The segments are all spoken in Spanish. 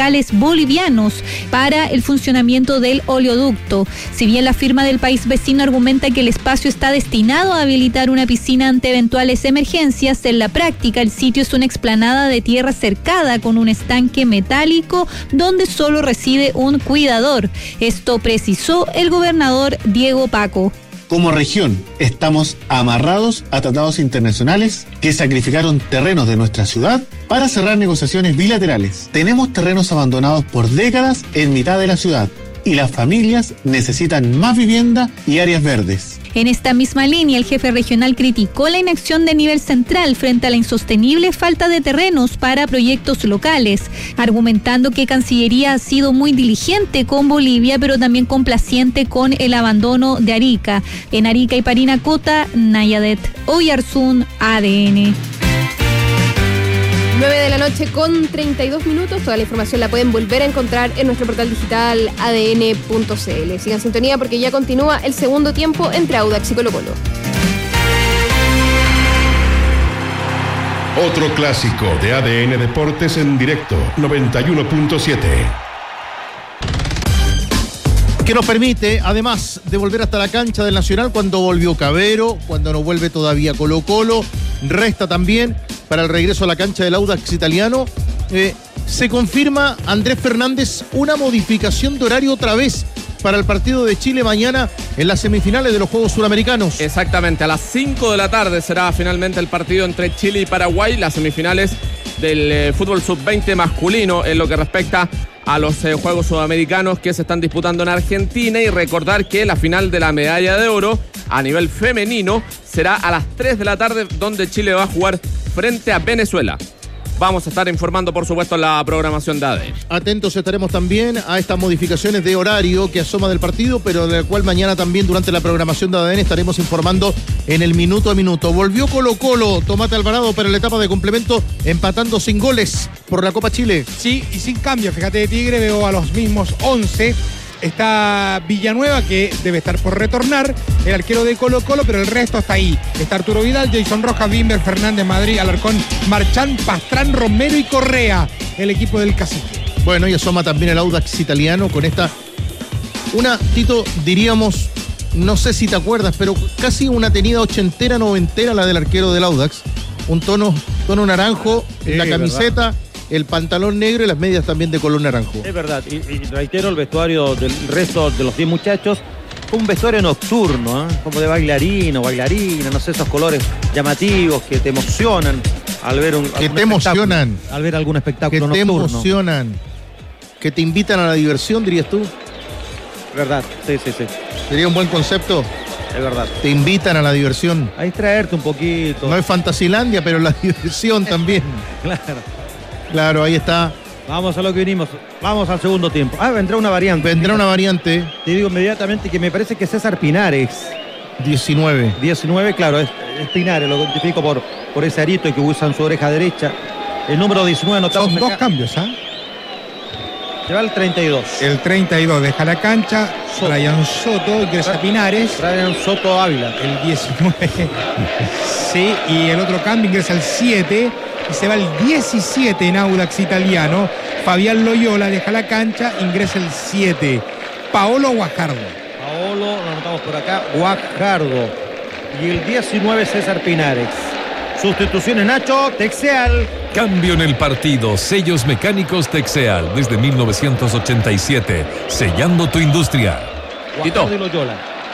quetzales bolivianos para el funcionamiento del oleoducto. Si bien la firma del país vecino argumenta que el espacio está destinado a habilitar una piscina ante eventuales emergencias, en la práctica el sitio es una explanada de tierra cercada con un estanque metálico donde solo reside un cuidador. Esto precisó el gobernador Diego Paco. Como región, estamos amarrados a tratados internacionales que sacrificaron terrenos de nuestra ciudad para cerrar negociaciones bilaterales. Tenemos terrenos abandonados por décadas en mitad de la ciudad y las familias necesitan más vivienda y áreas verdes. En esta misma línea, el jefe regional criticó la inacción de nivel central frente a la insostenible falta de terrenos para proyectos locales, argumentando que Cancillería ha sido muy diligente con Bolivia, pero también complaciente con el abandono de Arica. En Arica y Parinacota, Nayadet Oyarzún, ADN. 9 de la noche con 32 minutos. Toda la información la pueden volver a encontrar en nuestro portal digital adn.cl. Sigan sintonía porque ya continúa el segundo tiempo entre Audax y Colo-Colo. Otro clásico de ADN Deportes en directo, 91.7. Que nos permite, además de volver hasta la cancha del Nacional cuando volvió Cavero, cuando no vuelve todavía Colo-Colo, resta también para el regreso a la cancha del Audax italiano. Se confirma, Andrés Fernández, una modificación de horario otra vez para el partido de Chile mañana en las semifinales de los Juegos Suramericanos. Exactamente, a las 5 de la tarde será finalmente el partido entre Chile y Paraguay, las semifinales del fútbol sub-20 masculino en lo que respecta a los Juegos Sudamericanos que se están disputando en Argentina, y recordar que la final de la medalla de oro a nivel femenino será a las 3 de la tarde, donde Chile va a jugar frente a Venezuela. Vamos a estar informando, por supuesto, en la programación de ADN. Atentos estaremos también a estas modificaciones de horario que asoma del partido, pero de la cual mañana también durante la programación de ADN estaremos informando en el minuto a minuto. Volvió Colo-Colo, Tomate Alvarado para la etapa de complemento, empatando sin goles por la Copa Chile. Sí, y sin cambio. Fíjate, de Tigre veo a los mismos 11. Está Villanueva, que debe estar por retornar, el arquero de Colo-Colo, pero el resto está ahí. Está Arturo Vidal, Jason Rojas, Bimber, Fernández, Madrid, Alarcón, Marchán, Pastrán, Romero y Correa, el equipo del Cacique. Bueno, y asoma también el Audax italiano con esta, Tito, diríamos, no sé si te acuerdas, pero casi una tenida ochentera, noventera la del arquero del Audax. Un tono naranjo en la camiseta, ¿verdad? El pantalón negro y las medias también de color naranjo. Es verdad, y reitero, el vestuario del resto de los 10 muchachos, un vestuario nocturno, como de bailarino, bailarina, no sé, esos colores llamativos que te emocionan al ver al ver algún espectáculo nocturno. Que te emocionan, que te invitan a la diversión, dirías tú. Verdad, sí. Sería un buen concepto. Es verdad. Te invitan a la diversión. A distraerte un poquito. No es Fantasilandia, pero la diversión también. Claro, ahí está. Vamos a lo que vinimos. Vamos al segundo tiempo. Vendrá una variante. Te digo inmediatamente que me parece que César Pinares. 19, claro, es Pinares, lo identifico por ese arito que usa en su oreja derecha. El número 19 notamos. Son dos cambios, Se va el 32. El 32 deja la cancha. Brian Soto, ingresa Pinares. Brian Soto Ávila. El 19. Sí, y el otro cambio ingresa el 7. Y se va el 17 en Audax italiano. Fabián Loyola deja la cancha, ingresa el 7. Paolo Guajardo. Lo anotamos por acá, Guajardo. Y el 19 César Pinares. Sustituciones, Nacho, Texeal. Cambio en el partido, sellos mecánicos Texeal, desde 1987, sellando tu industria. Guajardo y Loyola.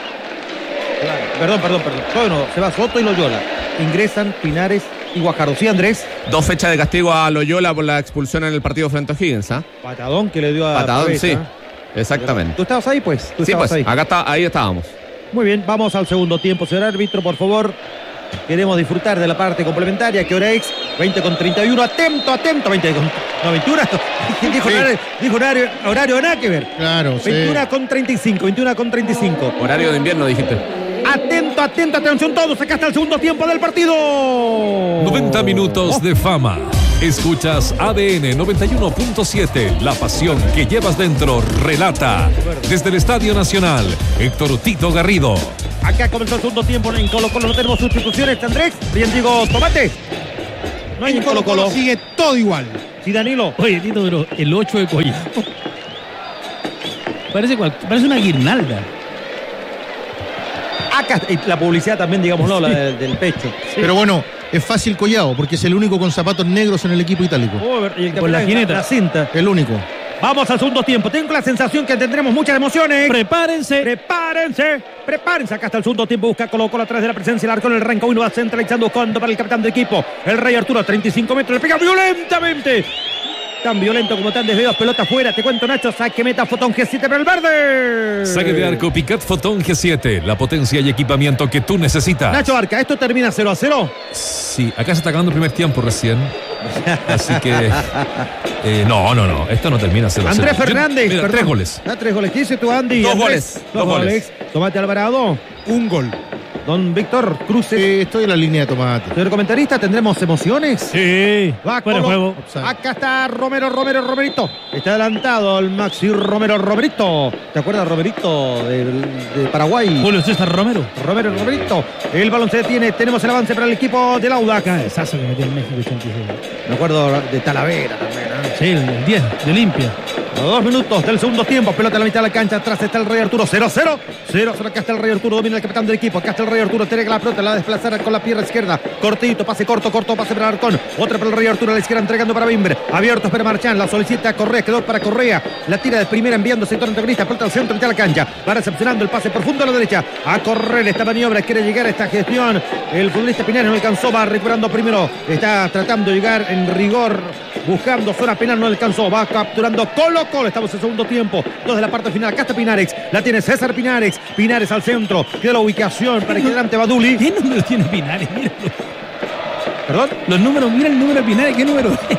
Claro. Perdón. Bueno, se va Soto y Loyola. Ingresan Pinares y Guajardo. Sí, Andrés. 2 fechas de castigo a Loyola por la expulsión en el partido frente a O'Higgins. Patadón que le dio a Patadón, Pavés, sí. Exactamente. ¿Tú estabas ahí, pues? Sí, pues, ahí estábamos. Muy bien, vamos al segundo tiempo. Señor árbitro, por favor. Queremos disfrutar de la parte complementaria. ¿Qué hora es? 20:31. Atento. 21. Dijo horario nada que ver. Claro, 21:35. Horario de invierno, dijiste. Atento, atención todos. Acá está el segundo tiempo del partido. 90 minutos de fama. Escuchas ADN 91.7, la pasión que llevas dentro. Relata desde el Estadio Nacional, Héctor Tito Garrido. Acá comenzó el segundo tiempo en Colo-Colo. No tenemos sustituciones, Andrés. Bien digo, Tomate. No hay en Colo-Colo. Sigue todo igual. Sí, Danilo. Oye, Tito, pero el 8 de Collado parece una guirnalda. Acá la publicidad también, digámoslo, la del pecho. Sí. Pero bueno, es fácil Collado, porque es el único con zapatos negros en el equipo itálico. Y Con la jineta. La cinta. El único. Vamos al segundo tiempo. Tengo la sensación que tendremos muchas emociones. Prepárense. Acá está el segundo tiempo. Busca Colo Colo atrás de la presencia. El arco en el Rancagüino va centralizando buscando para el capitán del equipo. El Rey Arturo a 35 metros. Le pega violentamente. Tan violento como tan desviados, pelota afuera. Te cuento, Nacho, saque meta Fotón G7 para el verde. Saque de arco Picat Fotón G7, la potencia y equipamiento que tú necesitas. Nacho Arca, ¿esto termina 0-0? Sí, acá se está acabando el primer tiempo recién. Así que... no, esto no termina 0-0. Andrés Fernández. Mira, 3 goles. 3 goles. ¿Qué dice tu Andy? Dos Andrés? goles. Tomate Alvarado. Un gol. Don Víctor Cruz. Estoy en la línea de tomate. Señor comentarista, ¿tendremos emociones? Sí. Va Fuera de juego. Acá está Romerito. Está adelantado el Maxi Romerito. ¿Te acuerdas, Romerito, de Paraguay? Julio César Romero. Romerito. El balón se detiene. Tenemos el avance para el equipo del Audax. Cabezazo que metió en México 86. Me acuerdo de Talavera también. Sí, el 10 de Olimpia. A 2 minutos del segundo tiempo. Pelota a la mitad de la cancha. Atrás está el Rey Arturo. 0-0. Acá está el Rey Arturo. Domina el capitán del equipo. Acá está el Rey Arturo. Tiene la pelota. La va a desplazar con la pierna izquierda. Cortito. Pase corto. Pase para Arcón. Otra para el Rey Arturo. A la izquierda entregando para Bimber. Abierto para Marchán. La solicita Correa. Quedó para Correa. La tira de primera enviando sector antagonista. Pelota al centro. Mitad de la cancha. Va recepcionando el pase profundo a la derecha. A correr esta maniobra. Quiere llegar a esta gestión. El futbolista Pinares no alcanzó. Va recuperando primero. Está tratando de llegar en rigor. Buscando zona penal. No alcanzó. Va capturando Colo Colo. Estamos en segundo tiempo. 2 de la parte final. Acá está Pinares. La tiene César Pinares. Pinares al centro. Queda la ubicación para que delante Baduli. ¿Qué número tiene Pinares? Míralo. ¿Perdón? Los números, mira el número de Pinares. ¿Qué número es?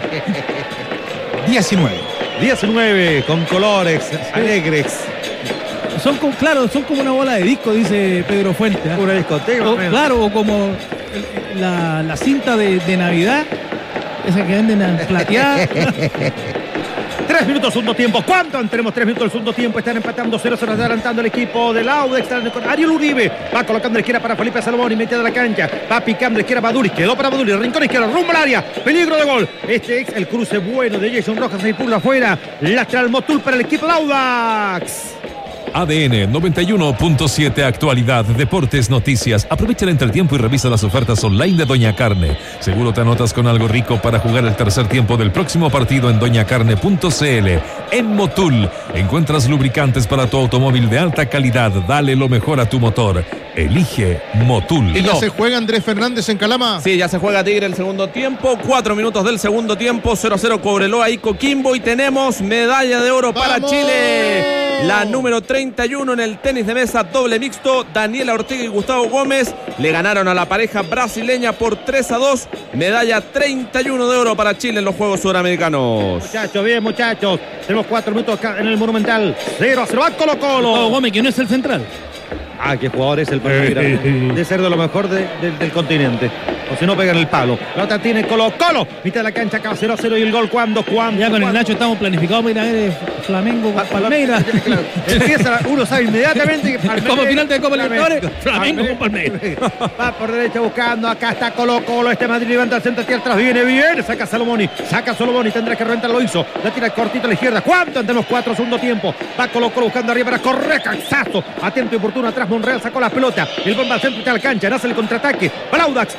19 con colores alegres. Son como una bola de disco, dice Pedro Fuente. Una discoteca. O como la cinta de Navidad. Esa que venden plateada. 3 minutos segundo tiempo. ¿Cuánto? Tenemos 3 minutos del segundo tiempo. Están empatando 0-0, adelantando el equipo del Audax. Están con Ariel Uribe. Va colocando a la izquierda para Felipe Salomón y mete de la cancha. Va picando a la izquierda Baduri. Quedó para Baduri. Rincón izquierdo. Rumbo al área. Peligro de gol. Este es el cruce bueno de Jason Rojas. Se pulga afuera. Lateral Motul para el equipo del Audax. ADN 91.7 Actualidad, Deportes, Noticias. Aprovecha el entretiempo y revisa las ofertas online de Doña Carne. Seguro te anotas con algo rico para jugar el tercer tiempo del próximo partido en doñacarne.cl. En Motul encuentras lubricantes para tu automóvil de alta calidad. Dale lo mejor a tu motor. Elige Motul. ¿Y ya se juega Andrés Fernández en Calama? Sí, ya se juega Tigre el segundo tiempo. 4 minutos del segundo tiempo. 0-0 Cobreloa y Coquimbo. Y tenemos medalla de oro para Chile. La número 31 en el tenis de mesa doble mixto. Daniela Ortega y Gustavo Gómez le ganaron a la pareja brasileña por 3-2. Medalla 31 de oro para Chile en los Juegos Suramericanos. Muchachos. Tenemos 4 minutos acá en el Monumental. 0-0. Va Colo Colo. Gustavo Gómez, que no es el central. Qué jugador es el de ser de lo mejor del continente. O si no pegan el palo. La otra tiene Colo Colo. Mitad de la cancha acá 0-0 y el gol cuando. Ya con el Nacho estamos planificados para ir a ver Flamengo con Palmeiras. Claro. Empieza, uno sabe inmediatamente que como final de Copa Libertadores, Flamengo con Palmeiras. Va por derecha buscando. Acá está Colo Colo. Este Madrid levanta el centro tierra atrás. Viene bien. Saca Salomoni. Tendrá que reventar. Lo hizo. La tira cortito a la izquierda. ¿Cuánto? Ante los 4 segundo tiempo. Va Colo Colo buscando arriba para correr. Cansazo. Atento y oportuno atrás. Monreal sacó la pelota. El bomba al centro de la cancha. Nace el contraataque. Palaudax.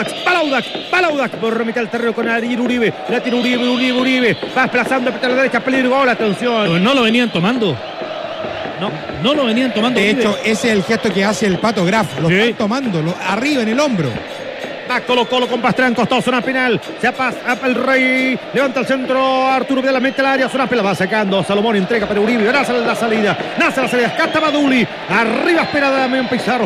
Por mitad del terreno con Ariel Uribe. La tira Uribe. Va desplazando a la derecha. Peligro. Gol. Atención. Pero no lo venían tomando. No lo venían tomando. De hecho, ese es el gesto que hace el Pato Graf. Lo están tomando arriba en el hombro. Va Colo Colo con Pastrán, costado zona penal. Se pasa el Rey. Levanta el centro. Arturo Vidal la mete al área. Zona penal va sacando. Salomón entrega para Uribe. Nace la salida. Acá está Baduli. Arriba espera Damián Pizarro.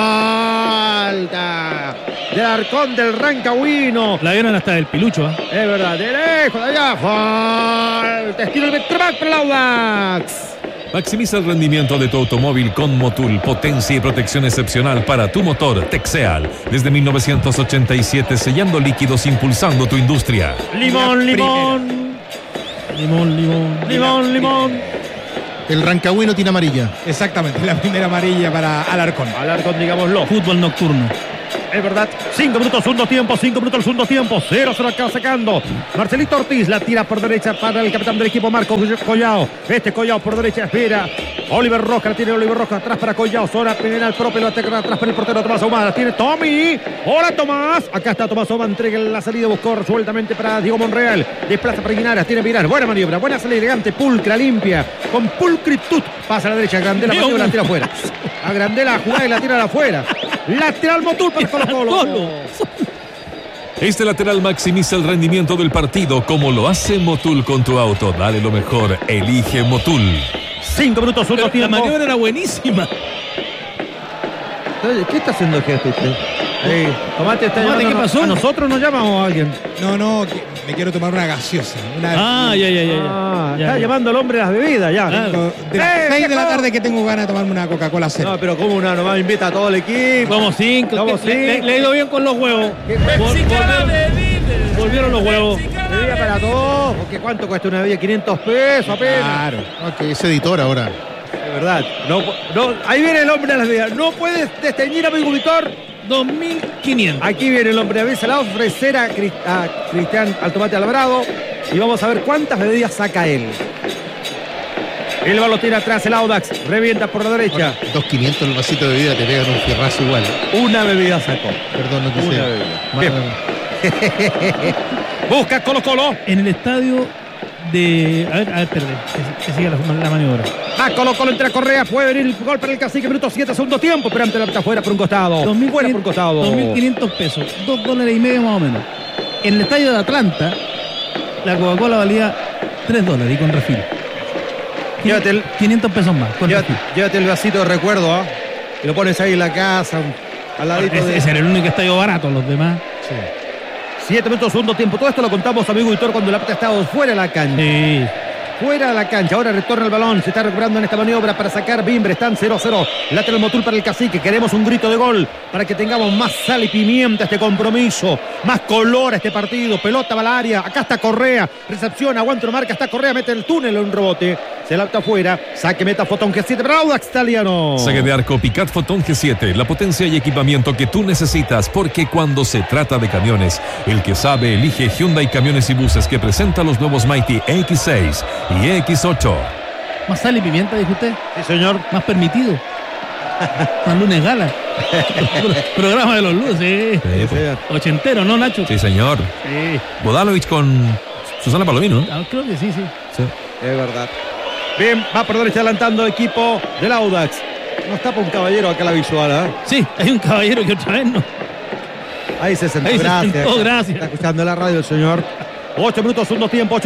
Falta del Arcón del Rancagüino. La vieron hasta del Pilucho. Es verdad. De lejos, de allá. Falta. Estilo el Metromac para el Audax. Maximiza el rendimiento de tu automóvil con Motul, potencia y protección excepcional para tu motor. Texeal, desde 1987, sellando líquidos, impulsando tu industria. Limón. El Rancagüino tiene amarilla. Exactamente, la primera amarilla para Alarcón. Digámoslo. Fútbol nocturno. Es verdad. 5 minutos, segundo tiempo. 5 minutos, segundo tiempo. 0-0 acá sacando. Marcelito Ortiz la tira por derecha para el capitán del equipo, Marco Collao. Collao por derecha espera. Oliver Rojas, la tiene Oliver Rojas atrás para Collao. Zona penal propio, lo ataca atrás para el portero Tomás Ahumada. La tiene Tommy. Hola Tomás. Acá está Tomás Ahumada. Entrega la salida. Buscó resueltamente para Diego Monreal. Desplaza para Guinaras. Tiene Pinar. Buena maniobra. Buena salida elegante. Pulcra, limpia. Con pulcritud. Pasa a la derecha. Grandela maniobra. La tira afuera. A Grandela jugada y la tira afuera. Lateral Motul para Colo-Colo. Este lateral maximiza el rendimiento del partido como lo hace Motul con tu auto. Dale lo mejor. Elige Motul. 5 minutos, segundo tiempo. La maniobra era buenísima. ¿Qué está haciendo el gesto usted? Tomate, ¿qué pasó? ¿A nosotros nos llamamos a alguien? No, me quiero tomar una gaseosa. Ya. Está llamando al hombre las bebidas, ya. De las 6 de la tarde que tengo ganas de tomarme una Coca-Cola cero. No, pero como una nomás invita a todo el equipo. Vamos 5. Le ha ido bien con los huevos. Volvieron los huevos. Bebida para todos. Porque ¿cuánto cuesta una bebida? 500 pesos apenas. Claro. Ok, es editor ahora. De verdad. No, ahí viene el hombre de las bebidas. No puedes desteñir a mi Vitor. 2.500. Aquí viene el hombre. Se la va a ofrecer a Cristian al Tomate Alvarado. Y vamos a ver cuántas bebidas saca él. El balón tiene atrás el Audax. Revienta por la derecha. 2.500 el vasito de bebida, te pegan un fierrazo igual. Una bebida sacó. Perdón, no te Una bebida. Busca Colo-Colo. En el estadio de... A ver, perdón. Que siga la maniobra. Va Colo-Colo entre Correa. Puede venir el gol para el Cacique. Minuto 7, segundo tiempo. Pero antes la está fuera por un costado. 2.500 pesos. $2.50 más o menos. En el estadio de Atlanta, la Coca-Cola valía $3 y con refil. Llévate el 500 pesos más. Llévate el vasito de recuerdo, y lo pones ahí en la casa, al ladito. Ese era el único estadio barato, los demás. Sí. 7 minutos, segundo tiempo. Todo esto lo contamos, amigo Vitor, cuando la pelota ha estado fuera de la cancha. Sí. Fuera de la cancha, ahora retorna el balón. Se está recuperando en esta maniobra para sacar Bimbre. Están 0-0. Lateral Motul para el Cacique. Queremos un grito de gol para que tengamos más sal y pimienta a este compromiso. Más color a este partido. Pelota va al área. Acá está Correa. Recepción, aguanta, marca. Está Correa, mete el túnel en un rebote. Se la está afuera. Saque meta Fotón G7 para Audax Italiano. Saque de arco Picat Fotón G7. La potencia y equipamiento que tú necesitas. Porque cuando se trata de camiones, el que sabe elige Hyundai Camiones y Buses, que presenta los nuevos Mighty X6 y X8. Más sal y pimienta, dijo usted. Sí, señor. Más permitido. Más lunes gala. Programa de los lunes, ochentero, ¿no, Nacho? Sí, señor. Sí. Bodalovich con Susana Palomino, ¿no? Creo que sí. Es verdad. Bien, va por derecha adelantando el equipo del Audax. Nos tapa un caballero acá la visual, Sí, hay un caballero que otra vez no. Ahí se sentó. Gracias. Está escuchando la radio el señor. 8 minutos, segundo tiempo,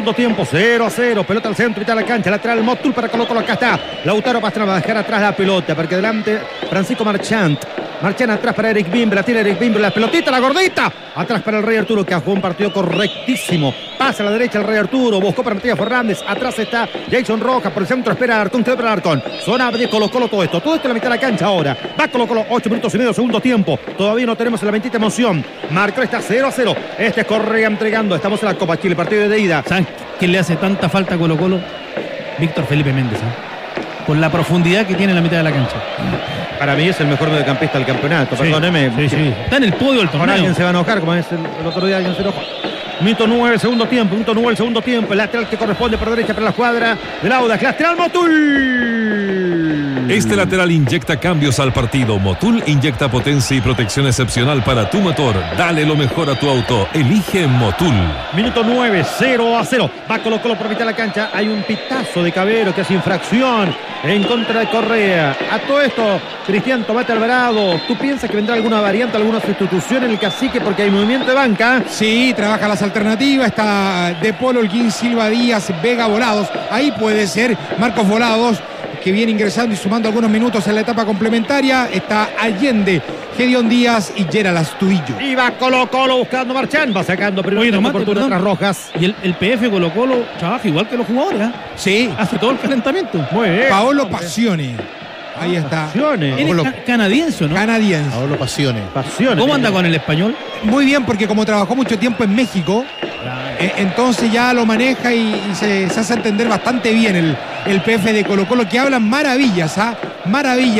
0-0. Pelota al centro, mitad de la cancha. Lateral Motul para Colo-Colo. Acá está Lautaro Pastrana. Va a dejar atrás la pelota. Porque delante Francisco Marchand atrás para Eric Bimbre. La tiene Eric Bimbre. La pelotita, la gordita. Atrás para el Rey Arturo, que ha jugado un partido correctísimo. Pasa a la derecha el Rey Arturo. Buscó para Matías Fernández. Atrás está Jason Rojas. Por el centro espera Alarcón. Quedó para Alarcón. Zona de Colo-Colo todo esto. Todo esto en la mitad de la cancha ahora. Va Colo-Colo. 8 minutos y medio, segundo tiempo. Todavía no tenemos la bendita emoción. Marcó está 0-0. Este es Correa entregando. Estamos en la Copa Chile. Partido de ida. ¿Saben quién le hace tanta falta a Colo-Colo? Víctor Felipe Méndez. Por la profundidad que tiene en la mitad de la cancha. Para mí es el mejor mediocampista del campeonato. Perdóneme. Sí. Está en el podio del torneo. Alguien se va a enojar, como es el otro día alguien se enojó. Minuto 9, segundo tiempo. El lateral que corresponde por derecha para la cuadra del Audax. Lateral Motul. Este lateral inyecta cambios al partido. Motul inyecta potencia y protección excepcional para tu motor. Dale lo mejor a tu auto. Elige Motul. Minuto 9, 0-0. Va Colo-Colo por mitad de la cancha. Hay un pitazo de Cabero que hace infracción en contra de Correa. A todo esto, Cristian Tomate Alvarado, ¿tú piensas que vendrá alguna variante, alguna sustitución en el Cacique porque hay movimiento de banca? Sí, trabaja las alternativas. Está De Polo, Holguín, Silva, Díaz, Vega, Volados. Ahí puede ser Marcos Volados, que viene ingresando y sumando algunos minutos en la etapa complementaria. Está Allende, Gedeón Díaz y Gerald Astudillo. Y va Colo-Colo buscando Marchand. Va sacando primero oportunidad tras Rojas. Y el PF Colo-Colo trabaja igual que los jugadores. Sí. Hace todo el calentamiento. Muy bien. Paolo Passione. Ahí está. ¿Es canadiense, no? Canadiense. Paolo Passione. ¿Cómo anda con el español? Muy bien, porque como trabajó mucho tiempo en México, entonces ya lo maneja y se hace entender bastante bien el PF de Colo-Colo, que hablan maravillas, maravillas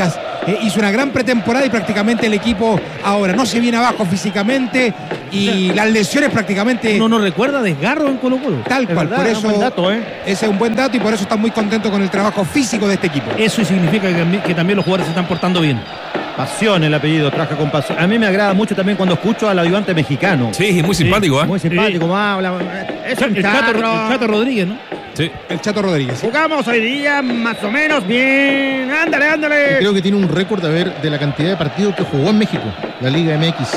hizo una gran pretemporada y prácticamente el equipo ahora no se viene abajo físicamente y las lesiones prácticamente... Uno no recuerda desgarro en Colo-Colo. Tal cual, verdad, por eso... Es un buen dato, Ese es un buen dato y por eso están muy contentos con el trabajo físico de este equipo. Eso significa que también los jugadores se están portando bien. Pasión el apellido, trabaja con pasión. A mí me agrada mucho también cuando escucho al ayudante mexicano. Sí, muy simpático, ¿eh? Muy simpático, como habla. Es un El Chato Rodríguez, ¿no? Sí. El Chato Rodríguez. Jugamos hoy día más o menos bien. Ándale, ándale. Creo que tiene un récord de la cantidad de partidos que jugó en México, la Liga MX.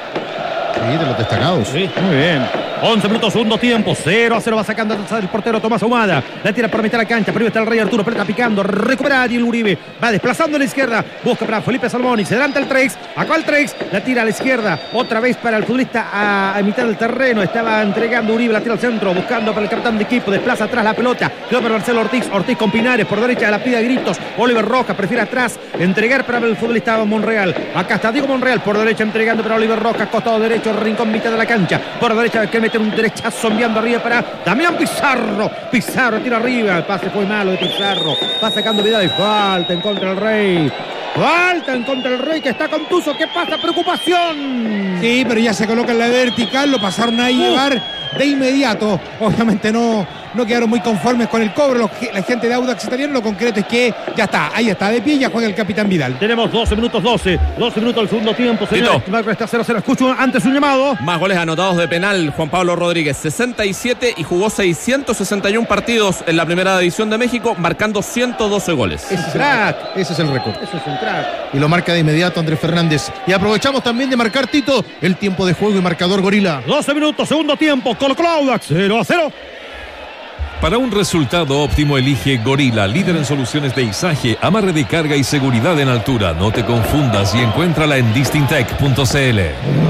Sí, de los destacados. Sí, muy bien. 11 minutos, segundo tiempo, 0-0 va sacando el portero Tomás Ahumada. La tira para mitad de la cancha, primero está el Rey Arturo, pelota picando, recupera a Ariel Uribe, va desplazando a la izquierda, busca para Felipe Salmón y se adelanta el Trex, acá el Trex, la tira a la izquierda, otra vez para el futbolista a mitad del terreno, estaba entregando Uribe, la tira al centro, buscando para el capitán de equipo, desplaza atrás la pelota, quedó para Marcelo Ortiz, Ortiz con Pinares, por derecha la pide a gritos, Oliver Rojas prefiere atrás, entregar para el futbolista Monreal, acá está Diego Monreal, por derecha entregando para Oliver Rojas, costado derecho, rincón mitad de la cancha, por derecha que mete un derechazo enviando arriba para Damián Pizarro. Pizarro tira arriba. El pase fue malo de Pizarro. Va sacando vida y falta en contra del Rey. Falta en contra del Rey que está contuso. ¿Qué pasa? Preocupación. Sí, pero ya se coloca en la vertical. Lo pasaron a llevar de inmediato. Obviamente no quedaron muy conformes con el cobro. La gente de Audax Italiano, lo concreto es que ya está. Ahí está, de pie, ya juega el capitán Vidal. Tenemos 12 minutos 12 minutos del segundo tiempo. Señor, está 0-0. Escucho antes un llamado. Más goles anotados de penal, Juan Pablo Rodríguez, 67 y jugó 661 partidos en la primera división de México, marcando 112 goles. Ese es crack. Ese es el récord. Eso es un crack. Y lo marca de inmediato Andrés Fernández. Y aprovechamos también de marcar, Tito, el tiempo de juego y marcador Gorila. 12 minutos, segundo tiempo. Colo-Colo Audax, 0-0. Para un resultado óptimo elige Gorila, líder en soluciones de izaje, amarre de carga y seguridad en altura. No te confundas y encuéntrala en distintec.cl.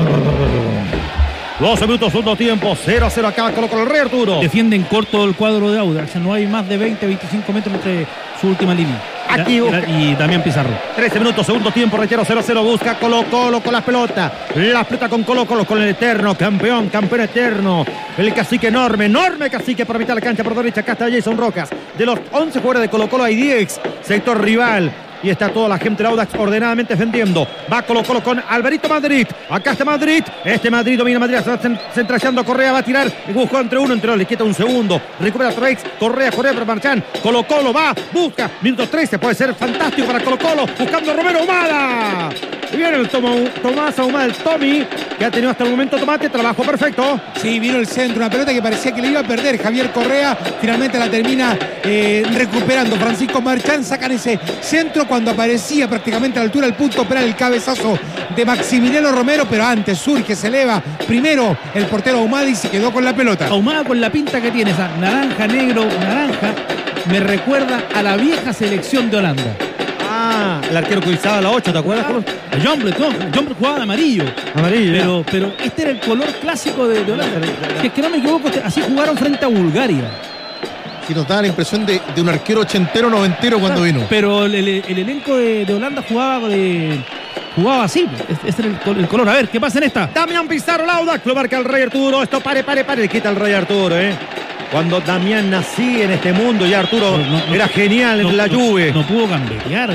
12 minutos, segundo tiempo, 0-0 acá con el Rey Arturo. Defienden corto el cuadro de Audax. No hay más de 20-25 metros entre su última línea. Aquí y Damián Pizarro. 13 minutos, segundo tiempo, reitero, 0-0, busca Colo-Colo con las pelotas. La pelota con Colo-Colo, con el eterno campeón eterno. El cacique enorme cacique para mitad de la cancha por derecha. Acá está Jason Rojas. De los 11 jugadores de Colo-Colo hay 10. Sector rival. Y está toda la gente de Audax ordenadamente defendiendo. Va Colo-Colo con Alvarito Madrid. Acá está Madrid. Madrid domina Madrid. Está centralizando Correa. Va a tirar. Buscó entre uno. Le quita un segundo. Recupera Trex. Correa para Marchán. Colo-Colo va. Busca. Minuto 13. Puede ser fantástico para Colo-Colo. Buscando a Romero Ahumada. Y viene el Tomás Ahumada, el Tommy, que ha tenido hasta el momento Tomate. Trabajo perfecto. Sí, vino el centro. Una pelota que parecía que le iba a perder Javier Correa. Finalmente la termina recuperando Francisco Marchán. Sacan ese centro cuando aparecía prácticamente a la altura del punto penal el cabezazo de Maximiliano Romero, pero antes surge, se eleva primero el portero Ahumada y se quedó con la pelota. Ahumada con la pinta que tiene, esa naranja, negro, naranja, me recuerda a la vieja selección de Holanda. El arquero que usaba la 8, ¿te acuerdas? El Jomble jugaba de amarillo. Pero este era el color clásico de Holanda. Es que no me equivoco, así jugaron frente a Bulgaria. Y nos da la impresión de un arquero ochentero, noventero cuando vino. Pero el elenco de Holanda jugaba así. Este era el color. A ver, ¿qué pasa en esta? Damián Pizarro, Audax, lo marca el Rey Arturo. Esto pare, le quita el Rey Arturo, Cuando Damián nacía en este mundo, ya Arturo era genial en la Juve. No pudo gambetear,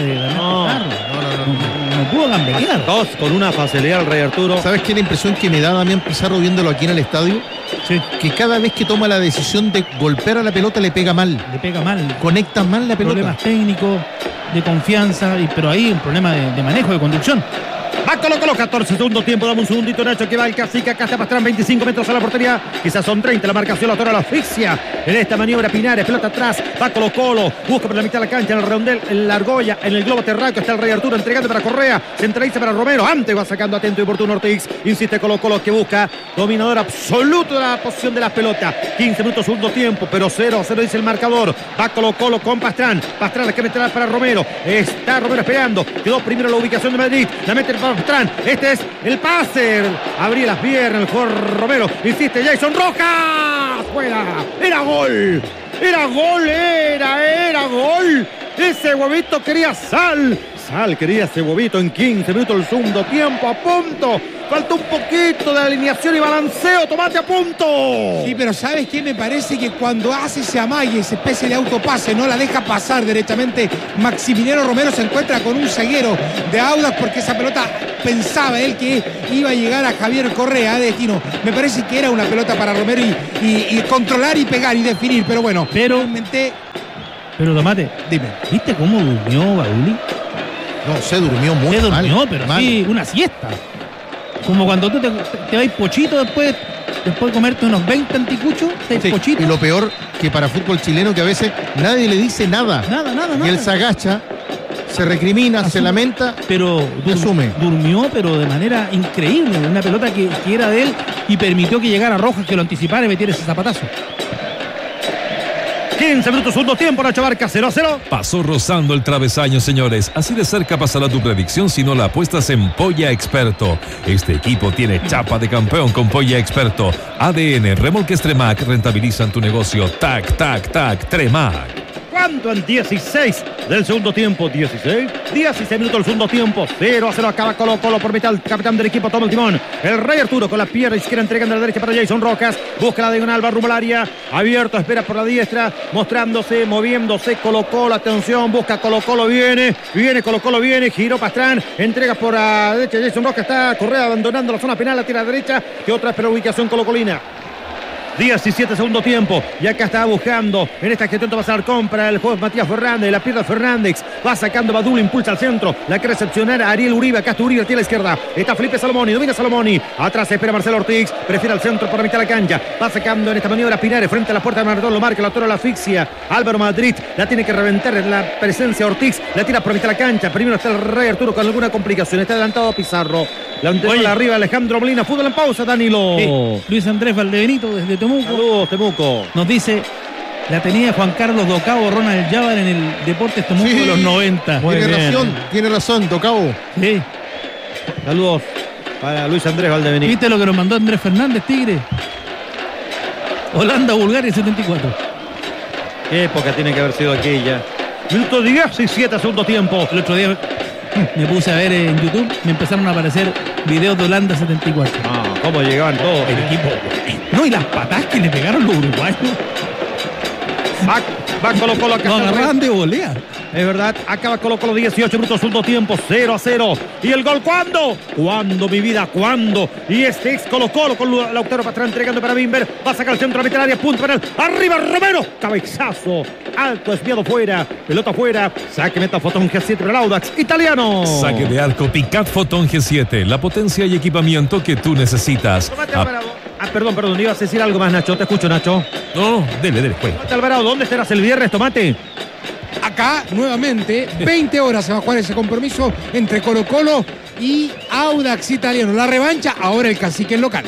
no pudo gambetear. Dos con una facilidad el Rey Arturo. ¿Sabes qué? La impresión que me da Damián Pizarro viéndolo aquí en el estadio, sí, que cada vez que toma la decisión de golpear a la pelota le pega mal. Conecta mal la pelota. Problemas técnicos, de confianza, pero ahí un problema de manejo, de conducción. Va Colo-Colo, 14 segundo tiempo, dame un segundito, Nacho, que va el cacique, acá está Pastrán, 25 metros a la portería, quizás son 30, la marcación, la torre, la asfixia, en esta maniobra Pinares, pelota atrás, va Colo-Colo, busca por la mitad de la cancha, en el redondel, en la argolla, en el globo terráqueo, está el Rey Arturo entregando para Correa, centraliza para Romero, antes va sacando atento y oportuno Ortiz, insiste Colo-Colo que busca, dominador absoluto de la posición de las pelotas, 15 minutos segundo tiempo, pero 0-0 dice el marcador, va Colo-Colo con Pastrán la que meterá para Romero, está Romero esperando, quedó primero la ubicación de Madrid, la mete para Pastrán, este es el pase, abría las piernas el jugador Romero, insiste Jason Rojas, fuera, era gol, Sal, querida Cebovito, en 15 minutos el segundo tiempo, a punto. Falta un poquito de alineación y balanceo, Tomate, a punto. Sí, pero ¿sabes qué? Me parece que cuando hace ese amague, esa especie de autopase, no la deja pasar derechamente, Maximiliano Romero se encuentra con un zaguero de Audax porque esa pelota pensaba él que iba a llegar a Javier Correa de destino. Me parece que era una pelota para Romero y controlar y pegar y definir, pero bueno, realmente... Pero Tomate, dime, ¿viste cómo durmió Baduli? No, se durmió muy mal. Se durmió, pero mal. Sí, una siesta. Como cuando tú te vas pochito después de comerte unos 20 anticuchos, te pochito. Y lo peor, que para fútbol chileno que a veces nadie le dice nada. Nada. Y él se agacha, se recrimina, se lamenta, pero asume. Durmió, pero de manera increíble. Una pelota que era de él y permitió que llegara Rojas, que lo anticipara y metiera ese zapatazo. 15 minutos, segundo tiempo, Nacho Barca, 0-0. Pasó rozando el travesaño, señores. Así de cerca pasará tu predicción si no la apuestas en Polla Experto. Este equipo tiene chapa de campeón con Polla Experto. ADN, remolques Tremac rentabilizan tu negocio. Tac, tac, tac, Tremac. ¿Cuánto en 16 del segundo tiempo? 16 minutos del segundo tiempo. 0-0 acaba Colo Colo por mitad. El capitán del equipo toma el timón. El Rey Arturo con la pierna izquierda entregando a la derecha para Jason Rojas. Busca la diagonal, va rumbo al área. Abierto, espera por la diestra. Mostrándose, moviéndose Colo Colo. Atención, busca Colo Colo. Viene Colo Colo, viene. Giró Pastrán. Entrega por la derecha. Jason Rojas está Correa abandonando la zona penal. La tira a la derecha. Que otra es para ubicación colocolina. 17 segundo tiempo y acá está buscando en esta gestión va a ser compra el juego Matías Fernández, la pierna Fernández, va sacando Badul, impulsa al centro, la que recepcionar a Ariel Uribe, acá está Uribe, tiene a la izquierda, está Felipe Salomoni, domina Salomoni, atrás espera Marcelo Ortiz, prefiere al centro por la mitad de la cancha, va sacando en esta maniobra Pinares frente a la puerta de Maradón, lo marca, la torre la asfixia, Álvaro Madrid, la tiene que reventar en la presencia Ortiz, la tira por la mitad de la cancha, primero está el Rey Arturo con alguna complicación, está adelantado Pizarro, la entregó arriba Alejandro Molina, fútbol en pausa, Danilo. Luis Andrés Valdebenito desde Temuco. Saludos, Temuco. Nos dice, la tenía Juan Carlos Docabo, Ronald Jávar en el Deportes Temuco de los 90. Tiene razón, Docabo. Sí. Saludos para Luis Andrés Valdebenito. ¿Viste lo que nos mandó Andrés Fernández, Tigre? Holanda, Bulgaria, 74. Qué época tiene que haber sido aquella. Minuto 17, segundo tiempo. El otro día me puse a ver en YouTube, me empezaron a aparecer videos de Holanda 74. ¿Cómo llegaban todos? El equipo. No, y las patadas que le pegaron los uruguayos. Va Colo Colo acá. No agarraban de volea. Es verdad, acaba Colo Colo 18 minutos, segundo tiempo, 0-0. ¿Y el gol cuándo? ¿Cuándo, mi vida? ¿Cuándo? Y este es Colo Colo con Lautaro Pastrán entregando para Bimber. Va a sacar el centro de la área, punto penal. Arriba Romero, cabezazo. Alto, desviado fuera, pelota fuera. Saque meta Fotón G7 para el Audax italiano. Saque de arco Picat Fotón G7, la potencia y equipamiento que tú necesitas. Perdón, ibas a decir algo más, Nacho. Te escucho, Nacho. No, dele, pues. Tomate Alvarado, ¿dónde estarás el viernes, Tomate? Acá, nuevamente, 20 horas se va a jugar ese compromiso entre Colo Colo y Audax italiano. La revancha, ahora el cacique local.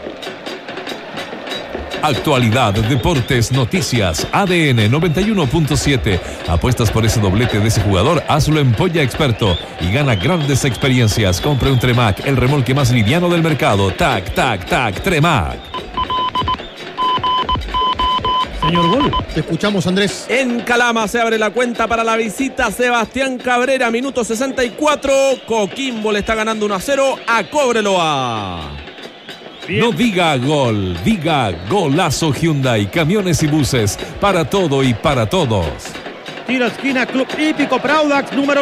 Actualidad, deportes, noticias, ADN 91.7. Apuestas por ese doblete de ese jugador, hazlo en Polla Experto y gana grandes experiencias. Compre un Tremac, el remolque más liviano del mercado. Tac, tac, tac, Tremac. Señor Gol. Te escuchamos, Andrés. En Calama se abre la cuenta para la visita. Sebastián Cabrera, minuto 64. Coquimbo le está ganando 1-0 a Cobreloa. Bien. No diga gol, diga golazo Hyundai, camiones y buses, para todo y para todos. Tira esquina, Club Hípico para Audax, número.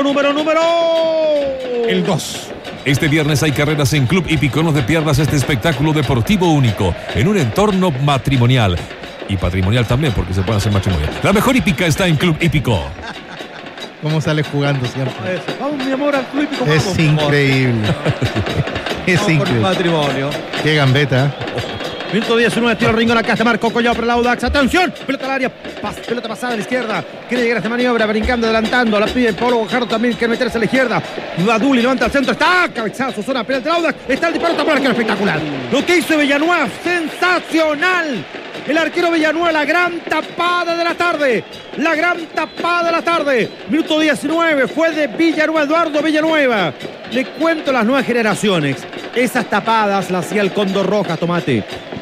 El 2. Este viernes hay carreras en Club Hípico, no te pierdas este espectáculo deportivo único, en un entorno matrimonial. Y patrimonial también, porque se puede hacer matrimonio. La mejor hípica está en Club Hípico. ¿Cómo sale jugando siempre? Vamos, mi amor, al Club Hípico. Es increíble. Es increíble. Matrimonio. Qué gambeta. Minuto 19, tiro Ringón, acá está Marco Collado para el Audax. Atención, pelota al área, pelota pasada a la izquierda. Quiere llegar a esta maniobra, brincando, adelantando. La pide Pablo Guajardo, también quiere meterse a la izquierda. Baduli levanta al centro, está cabezazo, zona penal del Audax. Está el disparo, también arquero espectacular. Lo que hizo Villanueva, sensacional. El arquero Villanueva, la gran tapada de la tarde. La gran tapada de la tarde. Minuto 19, fue de Villanueva, Eduardo Villanueva. Le cuento las nuevas generaciones. Esas tapadas las hacía el Cóndor Rojas, Tomate.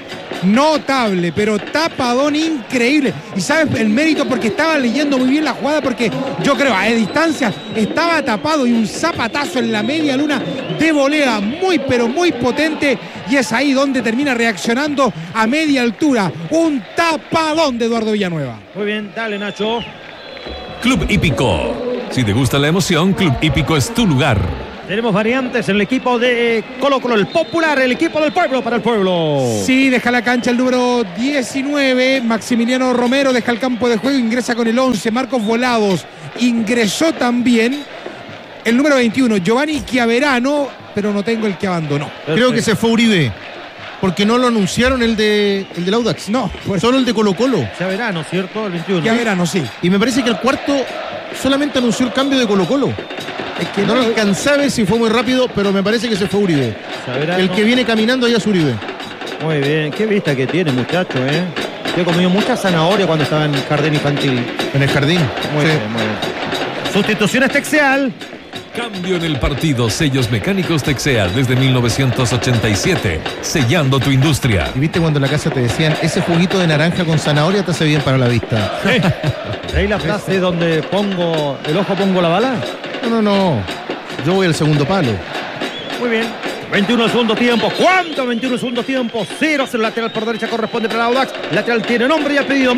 notable, pero tapadón increíble. Y sabes el mérito, porque estaba leyendo muy bien la jugada, porque yo creo a distancia estaba tapado, y un zapatazo en la media luna de volea muy pero muy potente, y es ahí donde termina reaccionando a media altura. Un tapadón de Eduardo Villanueva. Muy bien, dale, Nacho. Club Hípico. Si te gusta la emoción, Club Hípico es tu lugar. Tenemos variantes en el equipo de Colo-Colo, el popular, el equipo del pueblo para el pueblo. Sí, deja la cancha el número 19, Maximiliano Romero, deja el campo de juego, ingresa con el 11, Marcos Volados. Ingresó también el número 21, Giovanni Chiaverano, pero no tengo el que abandonó. Creo que se fue Uribe, porque no lo anunciaron el del Audax. No, solo el de Colo-Colo. Chiaverano, ¿cierto? El 21. Chiaverano, sí. Y me parece que el cuarto solamente anunció el cambio de Colo-Colo. Es que no lo alcancé a ver si fue muy rápido, pero me parece que se fue Uribe. Chiaverano. El que viene caminando allá es Uribe. Muy bien, qué vista que tiene, muchacho, ¿eh? Yo he comido mucha zanahoria cuando estaba en el jardín infantil. En el jardín. Muy bien, muy bien. Sustituciones Texeal. Cambio en el partido. Sellos mecánicos Texeal desde 1987. Sellando tu industria. ¿Y viste cuando en la casa te decían, ese juguito de naranja con zanahoria te hace bien para la vista? ¿Ahí la frase donde pongo el ojo, pongo la bala? No. Yo voy al segundo palo. Muy bien. 21 segundo tiempo. ¿Cuánto? 21 segundo tiempo. 0. El lateral por derecha corresponde para el Audax. Lateral tiene nombre y apellido.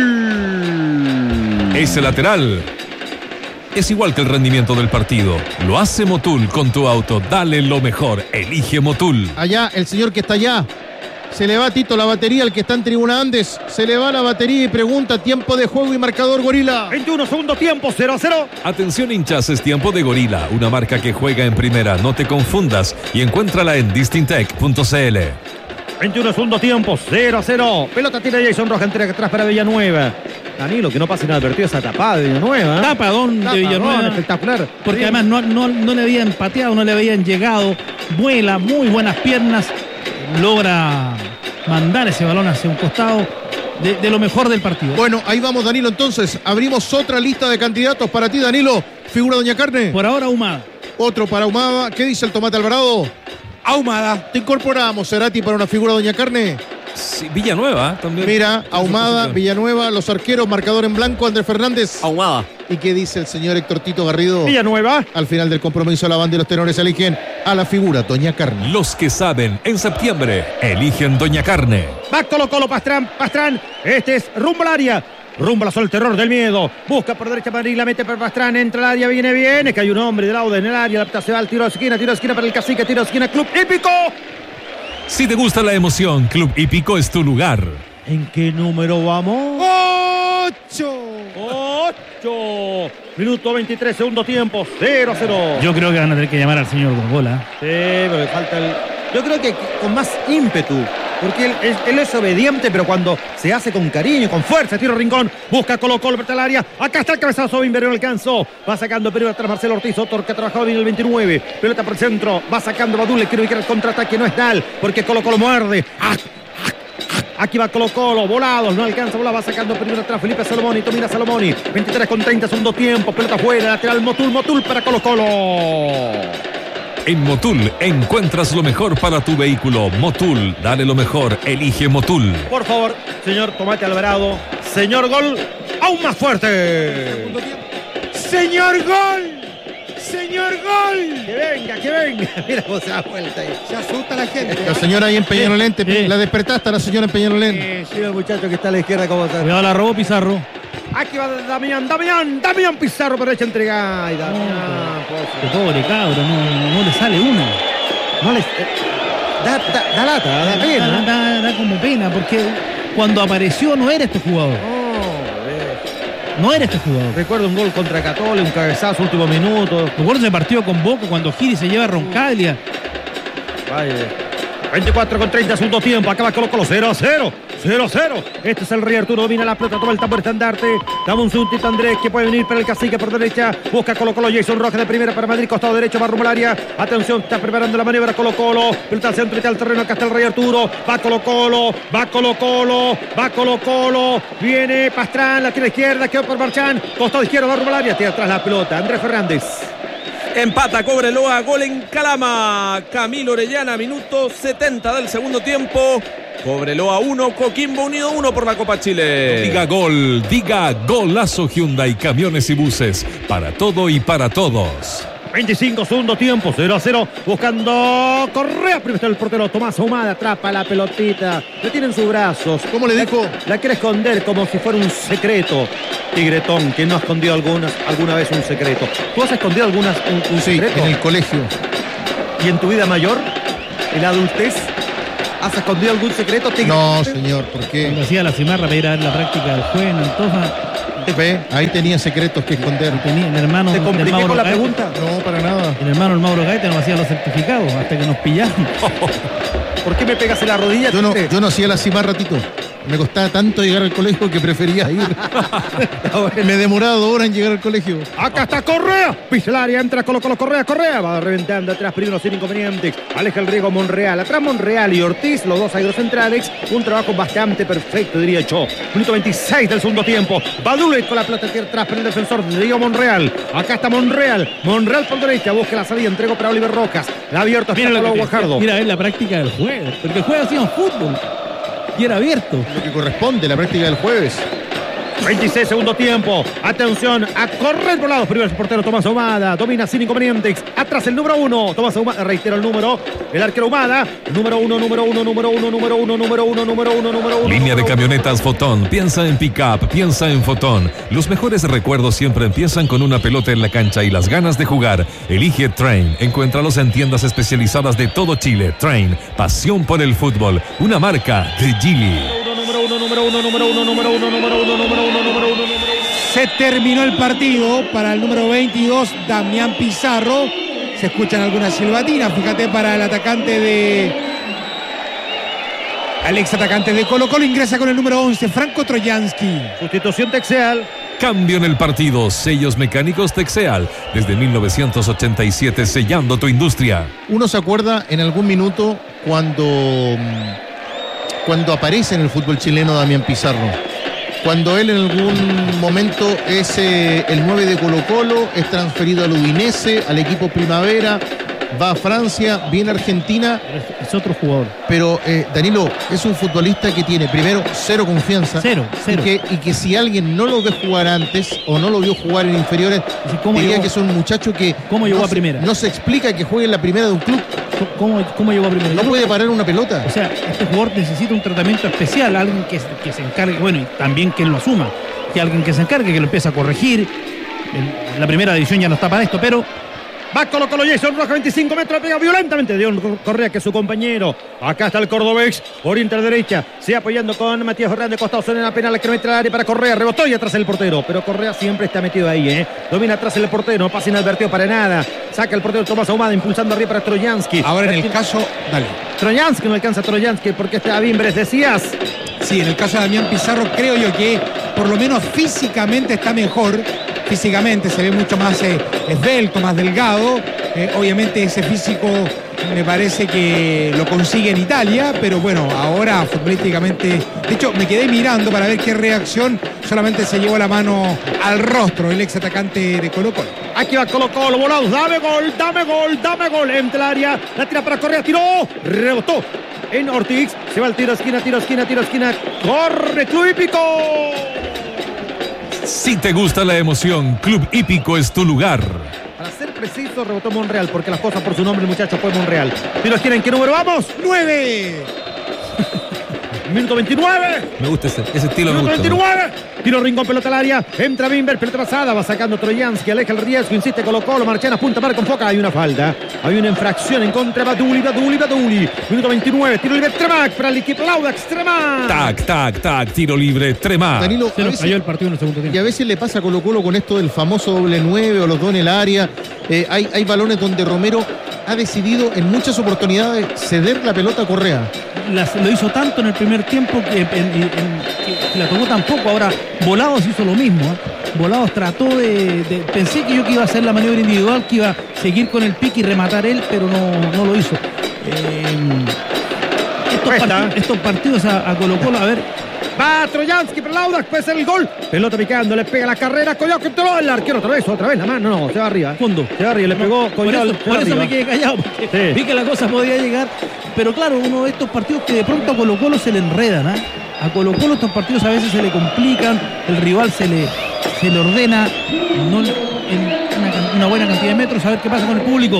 Motul. Ese lateral es igual que el rendimiento del partido. Lo hace Motul con tu auto. Dale lo mejor. Elige Motul. Allá, el señor que está allá. Se le va, Tito, la batería, el que está en Tribuna Andes. Se le va la batería y pregunta tiempo de juego y marcador, Gorila. 21 segundo tiempo, 0-0. Atención, hinchas, es tiempo de Gorila, una marca que juega en primera. No te confundas y encuéntrala en distintec.cl. 21 segundo tiempo, 0-0. Pelota tira Jason Rojas, entrega atrás para Villanueva. Danilo, que no pase inadvertido esa tapada de Villanueva. Tapadón de Villanueva. Espectacular. Porque además no le habían pateado, no le habían llegado. Vuela, muy buenas piernas. Logra mandar ese balón hacia un costado de lo mejor del partido. Bueno, ahí vamos, Danilo, entonces. Abrimos otra lista de candidatos para ti, Danilo. Figura Doña Carne. Por ahora, Ahumada. Otro para Ahumada. ¿Qué dice el Tomate Alvarado? Ahumada. Te incorporamos, Cerati, para una figura Doña Carne. Sí, Villanueva también. Mira, Ahumada, Villanueva, los arqueros, marcador en blanco, Andrés Fernández. Ahumada. ¿Y qué dice el señor Héctor Tito Garrido? Villanueva. Al final del compromiso, la banda y los tenores eligen a la figura Doña Carne. Los que saben, en septiembre, eligen Doña Carne. Va Colo-Colo, Pastrán. Este es rumbo al área. Rumbo a la zona del terror del miedo. Busca por derecha para la mete para Pastrán. Entra al área, viene. Es que hay un hombre del lado en el área. La se va al tiro de esquina para el Cacique. Tiro de esquina, Club Hípico. Si te gusta la emoción, Club Hípico es tu lugar. ¿En qué número vamos? 8. Minuto 23, segundo tiempo, 0-0. Yo creo que van a tener que llamar al señor Gorgola. Sí, pero le falta el... Yo creo que con más ímpetu, porque él es obediente, pero cuando se hace con cariño, con fuerza, tiro Rincón, busca Colo-Colo para el área, acá está el cabezazo, Bimber no alcanzó, va sacando primero atrás Marcelo Ortiz, otro que ha trabajado bien el 29, pelota por el centro, va sacando Badul, le quiere ubicar el contraataque, no es Dal, porque Colo-Colo muerde. Aquí va Colo-Colo, Volados, no alcanza, va sacando primero atrás Felipe Salomoni, Tomina Salomoni, 23 con 30, segundo tiempo, pelota fuera, lateral Motul para Colo-Colo. En Motul encuentras lo mejor para tu vehículo. Motul, dale lo mejor, elige Motul. Por favor, señor Tomate Alvarado, señor Gol, aún más fuerte. ¡Señor Gol! Que venga. Mira cómo se da vuelta ahí. Se asusta la gente. La señora ahí en Peñalolén, la despertaste a la señora en Peñalolén. Sí, el muchacho que está a la izquierda, ¿cómo está? Cuidado, la robó Pizarro. Aquí va Damián Pizarro por derecha entrega. Ay, Damián. Qué pobre cabro, no le sale una. No le... Da lata, da pena. Da como pena, porque cuando apareció no era este jugador. No era este jugador. Recuerdo un gol contra Católica, un cabezazo, último minuto. Recuerdo ese partido con Boca cuando Giri se lleva a Roncaglia. Vaya. 24 con 30, segundo tiempo. Acaba Colo-Colo 0-0. Este es el Rey Arturo. Domina la pelota, toma el tambor estandarte. Dame un segundito Andrés que puede venir para el Cacique por derecha. Busca Colo-Colo. Jason Rojas de primera para Madrid. Costado derecho, va rumbo al área. Atención, está preparando la maniobra Colo-Colo. Pelota al centro y está el terreno. Acá está el Rey Arturo. Va Colo-Colo. Viene Pastrán, la tira izquierda. Quedó por Marchán. Costado izquierdo, va rumbo al área. Tira atrás la pelota. Andrés Fernández. Empata Cobreloa, gol en Calama. Camilo Orellana, minuto 70 del segundo tiempo. Cobreloa 1, Coquimbo Unido 1 por la Copa Chile. Diga gol, diga golazo Hyundai Camiones y Buses. Para todo y para todos. 25, segundo tiempo, 0-0, buscando Correa, primero está el portero Tomás Ahumada, atrapa la pelotita, lo tiene en sus brazos. ¿Cómo le dijo? La quiere esconder como si fuera un secreto. Tigretón, que no ha escondido alguna vez un secreto. ¿Tú has escondido un secreto? Sí, en el colegio. ¿Y en tu vida mayor, en la adultez, has escondido algún secreto, Tigretón? No, señor, ¿por qué? Cuando hacía la cimarra para ir a ver la práctica del juez en Antofa, Ve, ahí tenía secretos que esconder. tenía el hermano ¿Te del compliqué Mauro con la Gaeta. pregunta? No, para nada. El hermano del Mauro Gaeta nos hacía los certificados hasta que nos pillaron. ¿Por qué me pegas en la rodilla? Yo no hacía la cimarra, Tito. Me costaba tanto llegar al colegio que prefería ir. Me he demorado 2 horas en llegar al colegio. Acá está Correa. Pisa el área, entra Colo Correa. Va reventando atrás primero sin inconvenientes. Aleja el riego Monreal. Atrás Monreal y Ortiz, los dos dos centrales. Un trabajo bastante perfecto, diría yo. Minuto 26 del segundo tiempo. Badule con la pelota atrás para el defensor Diego Monreal. Acá está Monreal. Monreal por derecha. Busca la salida. Entrego para Oliver Rojas. La abierto hasta Pablo Guajardo. Mira, es la práctica del jueves. Porque el jueves hacíamos fútbol. Y era abierto. Lo que corresponde, la práctica del jueves. 26 segundo tiempo. Atención a correr por lados. Primero el portero Tomás Ahumada. Domina sin inconvenientes. Atrás el número 1. Tomás Ahumada. Reitero el número. El arquero Ahumada. Número 1. Línea de camionetas Fotón. Piensa en pick-up. Piensa en Fotón. Los mejores recuerdos siempre empiezan con una pelota en la cancha y las ganas de jugar. Elige Train. Encuéntralos en tiendas especializadas de todo Chile. Train. Pasión por el fútbol. Una marca de Geely. Se terminó el partido para el número 22, Damián Pizarro. Se escuchan algunas silbatinas, fíjate, para el atacante de... al ex atacante de Colo Colo. Ingresa con el número 11, Franco Trojansky. Sustitución Texeal. Cambio en el partido. Sellos mecánicos Texeal. Desde 1987 sellando tu industria. Uno se acuerda en algún minuto cuando aparece en el fútbol chileno Damián Pizarro. Cuando él en algún momento es el 9 de Colo Colo, es transferido al Udinese, al equipo Primavera, va a Francia, viene a Argentina. Es otro jugador. Pero Danilo es un futbolista que tiene primero cero confianza. Cero. Y que si alguien no lo ve jugar antes o no lo vio jugar en inferiores, diría que es un muchacho que ¿cómo llegó a primera? No se explica que juegue en la primera de un club. ¿Cómo llegó a primera? No puede parar una pelota. O sea, este jugador necesita un tratamiento especial, alguien que se encargue, bueno, y también que él lo asuma, que alguien que se encargue, que lo empiece a corregir. La primera división ya no está para esto, pero va Colo Colo, Jason Rojas, 25 metros, pega violentamente Dion Correa, que es su compañero. Acá está el Córdobex, orienta a la derecha, sigue apoyando con Matías Fernández, costado en la penal, que mete al área para Correa, rebotó y atrás el portero, pero Correa siempre está metido ahí, domina atrás el portero, no pasa inadvertido para nada, saca el portero Tomás Ahumada, impulsando arriba para Trojansky. Ahora en el caso, dale. Trojansky, no alcanza Trojansky, porque está Bimbres, decías. Sí, en el caso de Damián Pizarro creo yo que por lo menos físicamente está mejor. Físicamente se ve mucho más esbelto, más delgado. Obviamente ese físico me parece que lo consigue en Italia, pero bueno, ahora futbolísticamente... De hecho, me quedé mirando para ver qué reacción, solamente se llevó la mano al rostro el ex atacante de Colo Colo. Aquí va Colo Colo, volados, dame gol, entre el área, la tira para Correa, tiró, rebotó en Ortiz, se va el tiro, esquina, corre, Club Hípico. Si te gusta la emoción, Club Hípico es tu lugar. Para ser preciso, rebotó Monreal, porque las cosas por su nombre, el muchacho, fue Monreal. Tiro esquina, ¿en qué número vamos? 9. Minuto 29. Me gusta ese estilo. Minuto me gusta. 29. Tiro Rincón, pelota al área. Entra Bimber, pelota pasada. Va sacando Trojansky, aleja el riesgo. Insiste Colo Colo. Marchena, punta, marca, enfoca. Hay una falta. Hay una infracción en contra de Baduli. Minuto 29. Tiro libre Tremac para el equipo Audax. Tremac. Tac. Tiro libre Tremac. Danilo, se nos cayó el partido en el segundo tiempo. Y a veces le pasa a Colo Colo con esto del famoso doble 9 o los dos en el área. Hay balones donde Romero ha decidido en muchas oportunidades ceder la pelota a Correa. Lo hizo tanto en el primer tiempo que la tomó tan poco. Ahora Volados hizo lo mismo. Volados trató pensé que iba a hacer la maniobra individual, que iba a seguir con el pique y rematar él, pero no lo hizo. Estos partidos a Colo Colo, a ver, Va Trojansky para el Audax, puede ser el gol. Pelota picando, le pega la carrera. Collado que entró el arquero otra vez la mano. No, se va arriba. Fondo. Se va arriba, le pegó Collado. Por eso me quedé callado, porque vi que la cosa podía llegar. Pero claro, uno de estos partidos que de pronto a Colo-Colo se le enredan, ¿eh? A Colo-Colo estos partidos a veces se le complican, el rival se le ordena no en una buena cantidad de metros. A ver qué pasa con el público.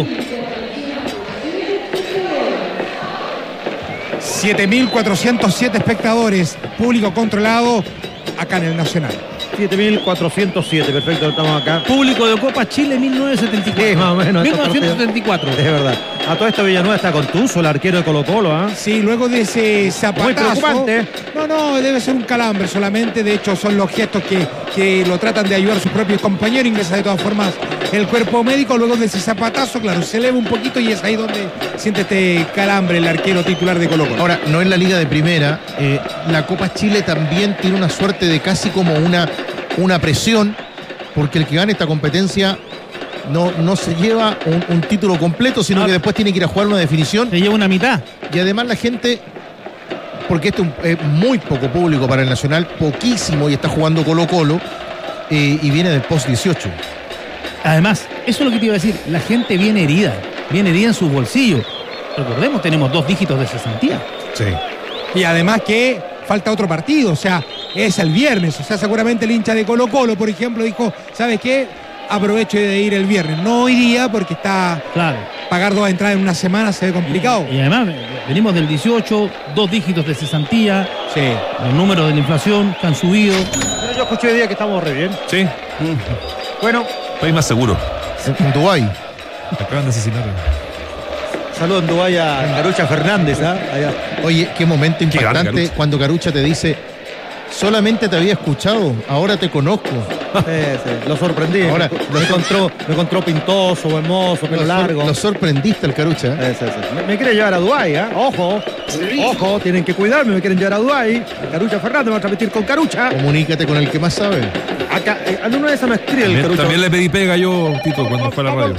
7.407 espectadores, público controlado acá en el Nacional. 7.407, perfecto, estamos acá. Público de Copa Chile 1974. Sí, más o menos. 1974. Es verdad. A todo esto Villanueva está contuso, el arquero de Colo-Colo, ¿ah? Sí, luego de ese zapatazo. Muy preocupante. No, debe ser un calambre solamente. De hecho, son los gestos que lo tratan de ayudar a sus propios compañeros. Ingresa de todas formas el cuerpo médico. Luego de ese zapatazo, claro, se eleva un poquito y es ahí donde siente este calambre el arquero titular de Colo-Colo. Ahora, no en la Liga de Primera. La Copa Chile también tiene una suerte de casi como una presión, porque el que gane esta competencia no se lleva un título completo, sino que después tiene que ir a jugar una definición. Se lleva una mitad. Y además la gente, porque esto es muy poco público para el Nacional, poquísimo, y está jugando Colo-Colo, y viene del post-18. Además, eso es lo que te iba a decir, la gente viene herida en sus bolsillos. Recordemos, tenemos 2 dígitos de cesantía. Sí. Y además que falta otro partido, o sea, es el viernes, o sea, seguramente el hincha de Colo-Colo, por ejemplo, dijo, ¿sabes qué? Aprovecho de ir el viernes, no hoy día porque está... Claro. Pagar 2 entradas en una semana se ve complicado. Y además, venimos del 18, 2 dígitos de cesantía. Sí. Los números de la inflación que han subido. Pero yo escuché hoy día que estamos re bien. Sí. Bueno. Estoy más seguro. En Dubái. Me acaban de asesinar. Saludos en Dubái a Carucha Fernández, ¿ah? Allá. Oye, qué momento impactante Carucha. cuando Carucha te dice: solamente te había escuchado, ahora te conozco. Sí. Lo sorprendí. Ahora, me encontró pintoso, buen mozo, pelo largo. Lo sorprendiste al Carucha. Sí. Me quiere llevar a Dubái, ¿eh? Ojo, tienen que cuidarme, me quieren llevar a Dubái. Carucha Fernández va a transmitir con Carucha. Comunícate con el que más sabe. Acá, en una de esas me escribe el Carucha. También le pedí pega yo, Tito, cuando fue a la radio.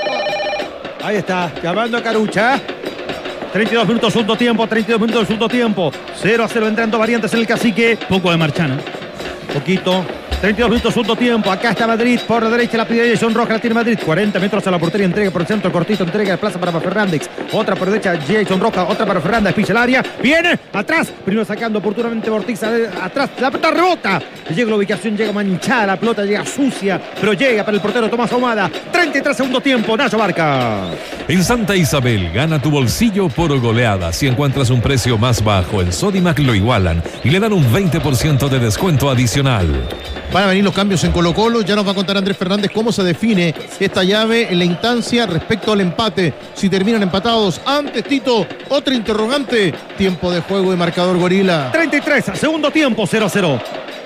Ahí está, llamando a Carucha. 32 minutos, segundo tiempo, 32 minutos del segundo tiempo. 0-0 entrando variantes en el Cacique. Poco de Marchano. Poquito. 32 minutos, segundo tiempo. Acá está Madrid. Por la derecha la pide Jason Rojas. La tiene Madrid. 40 metros a la portería. Entrega por el centro. Cortito. Entrega de plaza para Fernández. Otra por derecha. Jason Rojas. Otra para Fernández. Pisa el área. Viene. Atrás. Primero sacando oportunamente Ortiz. Atrás. La pelota rebota. Llega la ubicación. Llega manchada. La pelota llega sucia. Pero llega para el portero Tomás Ahumada. 33 segundo tiempo. Nacho Barca. En Santa Isabel, gana tu bolsillo por goleada. Si encuentras un precio más bajo, en Sodimac lo igualan y le dan un 20% de descuento adicional. Van a venir los cambios en Colo-Colo. Ya nos va a contar Andrés Fernández cómo se define esta llave en la instancia respecto al empate. Si terminan empatados. Antes, Tito, otra interrogante. Tiempo de juego y marcador Gorila. 33, segundo tiempo, 0-0.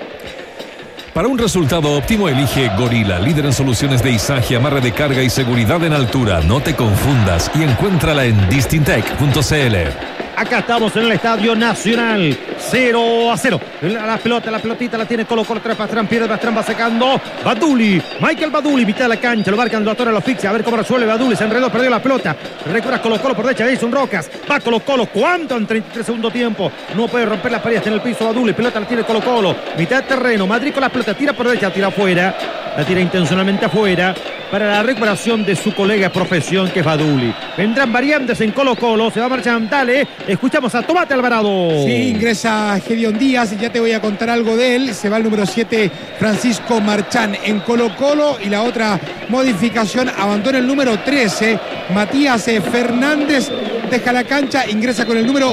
Para un resultado óptimo, elige Gorila, líder en soluciones de izaje, amarre de carga y seguridad en altura. No te confundas y encuéntrala en distintec.cl. Acá estamos en el Estadio Nacional. 0-0. La pelotita la tiene Colo-Colo. Tres Pastrán, pierde Pastrán, va sacando Baduli. Michael Baduli, mitad de la cancha. Lo marcan, lo atora, lo asfixia. A ver cómo resuelve Baduli. Se enredó, perdió la pelota. Recupera Colo-Colo por derecha. Jason Rojas. Va Colo-Colo. ¿Cuánto en 33 segundo tiempo? No puede romper las paredes en el piso Baduli. Pelota la tiene Colo-Colo. Mitad de terreno. Madrid con la pelota. Tira por derecha, tira afuera. La tira intencionalmente afuera para la recuperación de su colega de profesión, que es Baduli. Vendrán variantes en Colo-Colo. Se va a marchar. Dale. Escuchamos a Tomate Alvarado. Sí, ingresa Gedeón Díaz y ya te voy a contar algo de él. Se va el número 7, Francisco Marchán, en Colo-Colo. Y la otra modificación, abandona el número 13, Matías Fernández. Deja la cancha, ingresa con el número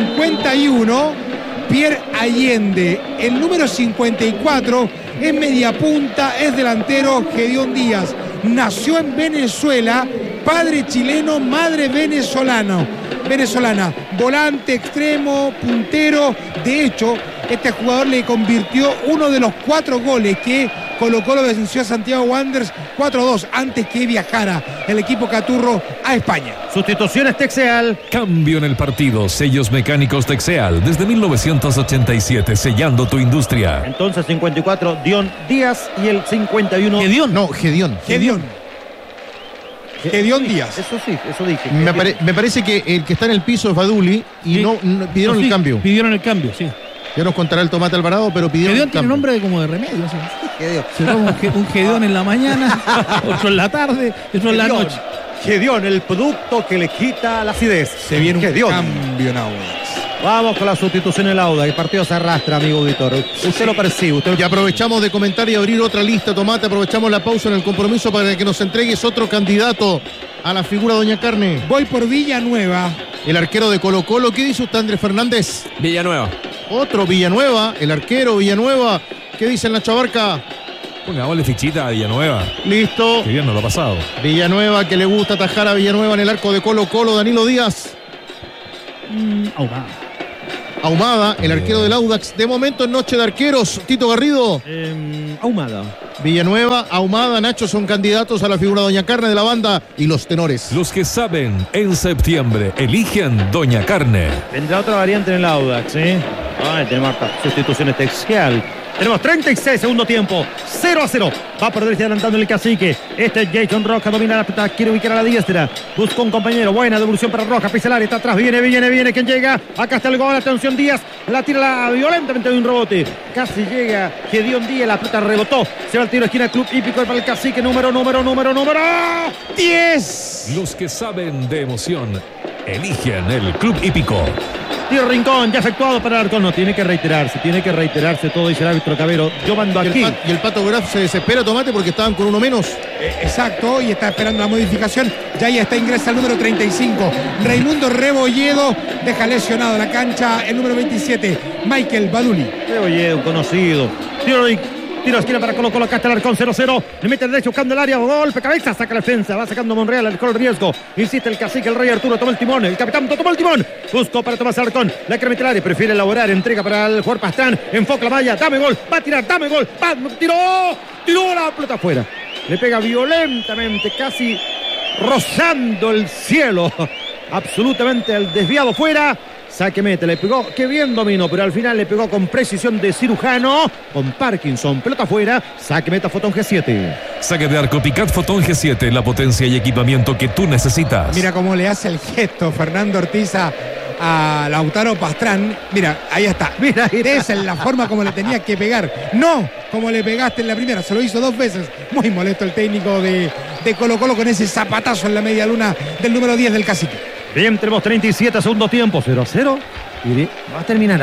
51, Pierre Allende. El número 54 es media punta, es delantero, Gedeón Díaz. Nació en Venezuela, padre chileno, madre venezolana, volante, extremo, puntero. De hecho, este jugador le convirtió uno de los 4 goles que Colo-Colo venció a Santiago Wanderers 4-2 antes que viajara el equipo caturro a España. Sustituciones Texeal. Cambio en el partido. Sellos mecánicos Texeal desde 1987, sellando tu industria. Entonces 54 Dion Díaz y el 51 Gedeón. No, Gedeón. Gedeón Díaz. Eso sí, eso dije. Me parece que el que está en el piso es Baduli y Sí. no pidieron el cambio. Pidieron el cambio, sí. Ya nos contará el Tomate Alvarado, pero pidió Gedeón un tiene cambio. nombre de como de remedio. ¿Sí? Se toma un Gedeón en la mañana, otro en la tarde, otro en la noche. Gedeón, el producto que le quita la acidez. Se viene un Gedeón. cambio, Nau. Vamos con la sustitución en el Auda. El partido se arrastra, amigo Víctor. Usted lo percibe. Usted Y aprovechamos de comentar y abrir otra lista, Tomate. Aprovechamos la pausa en el compromiso para que nos entregues otro candidato a la figura Doña Carne. Voy por Villanueva. El arquero de Colo-Colo. ¿Qué dice usted, Andrés Fernández? Villanueva. Otro Villanueva, el arquero Villanueva. ¿Qué dice el Nacho Abarca? Pongámosle fichita a Villanueva. Listo. Que bien no lo ha pasado. Villanueva, que le gusta atajar a Villanueva en el arco de Colo-Colo. Danilo Díaz. Ahumada, el arquero del Audax. De momento en noche de arqueros. Tito Garrido. Ahumada. Villanueva, Ahumada, Nacho son candidatos a la figura Doña Carne de la banda y los tenores. Los que saben, en septiembre eligen Doña Carne. Vendrá otra variante en el Audax, ¿eh? Tenemos harta sustitución especial. Tenemos 36 segundo tiempo, 0-0. Va por derecha adelantando el Cacique. Este es Jason Rojas, domina la pelota, quiere ubicar a la diestra. Busca un compañero, buena devolución para Rojas, pisa el área, está atrás, viene. ¿Quién llega? Acá está el gol, atención Díaz, la tira violentamente de un rebote. Casi llega Gedeón Díaz, la pelota rebotó. Se va el tiro de esquina, Club Hípico para el Cacique, número 10. Los que saben de emoción eligen el Club Hípico. Tiro Rincón, ya efectuado para el Arcón. No, tiene que reiterarse todo, dice el árbitro Cabero. Yo mando aquí. Y el Pato Graf se desespera, Tomate, porque estaban con uno menos. Exacto, y está esperando la modificación. Ya está ingresa el número 35. Raimundo Rebolledo deja lesionado la cancha el número 27. Michael Baduli. Rebolledo, un conocido. Tiro de esquina para Colo-Colo, acá está el Arcón, 0-0. Le mete el derecho buscando el área, golpe, cabeza, saca la defensa, va sacando Monreal, el gol riesgo. Insiste el Cacique, el Rey Arturo, toma el timón, el capitán tomó el timón. Buscó para Tomás Alarcón, la quiere meter al área, prefiere elaborar, entrega para el jugador Pastrán, enfoca la malla, dame gol, va a tirar, dame gol, tiró la pelota afuera. Le pega violentamente, casi rozando el cielo, absolutamente el desviado fuera. Saque mete, le pegó, qué bien dominó, pero al final le pegó con precisión de cirujano, con Parkinson, pelota afuera, saque meta Fotón G7. Saque de arco Picat Fotón G7, la potencia y equipamiento que tú necesitas. Mira cómo le hace el gesto Fernando Ortiz a Lautaro Pastrán. Mira, ahí está. Mira, esa es la forma como le tenía que pegar. No como le pegaste en la primera, se lo hizo 2 veces. Muy molesto el técnico de Colo-Colo con ese zapatazo en la media luna del número 10 del Cacique. Bien, tenemos 37 segundo tiempo, 0-0. Y va a terminar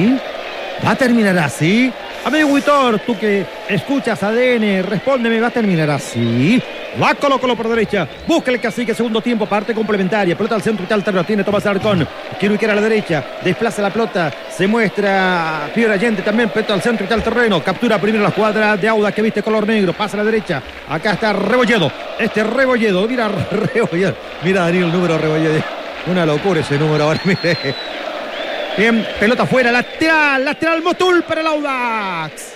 así. Amigo Huitor, tú que escuchas ADN, respóndeme, ¿va a terminar así? Va Colo-Colo por derecha, busca el Cacique, segundo tiempo, parte complementaria, pelota al centro y tal terreno, tiene Tomás Alarcón, quiere ubicar a la derecha, desplaza la pelota, se muestra Piedra Allende también, pelota al centro y tal terreno, captura primero la escuadra de Audax que viste color negro, pasa a la derecha, acá está Rebolledo, mira Rebolledo, mira Daniel el número de Rebolledo, una locura ese número ahora, mire. Bien, pelota afuera, lateral Motul para el Audax.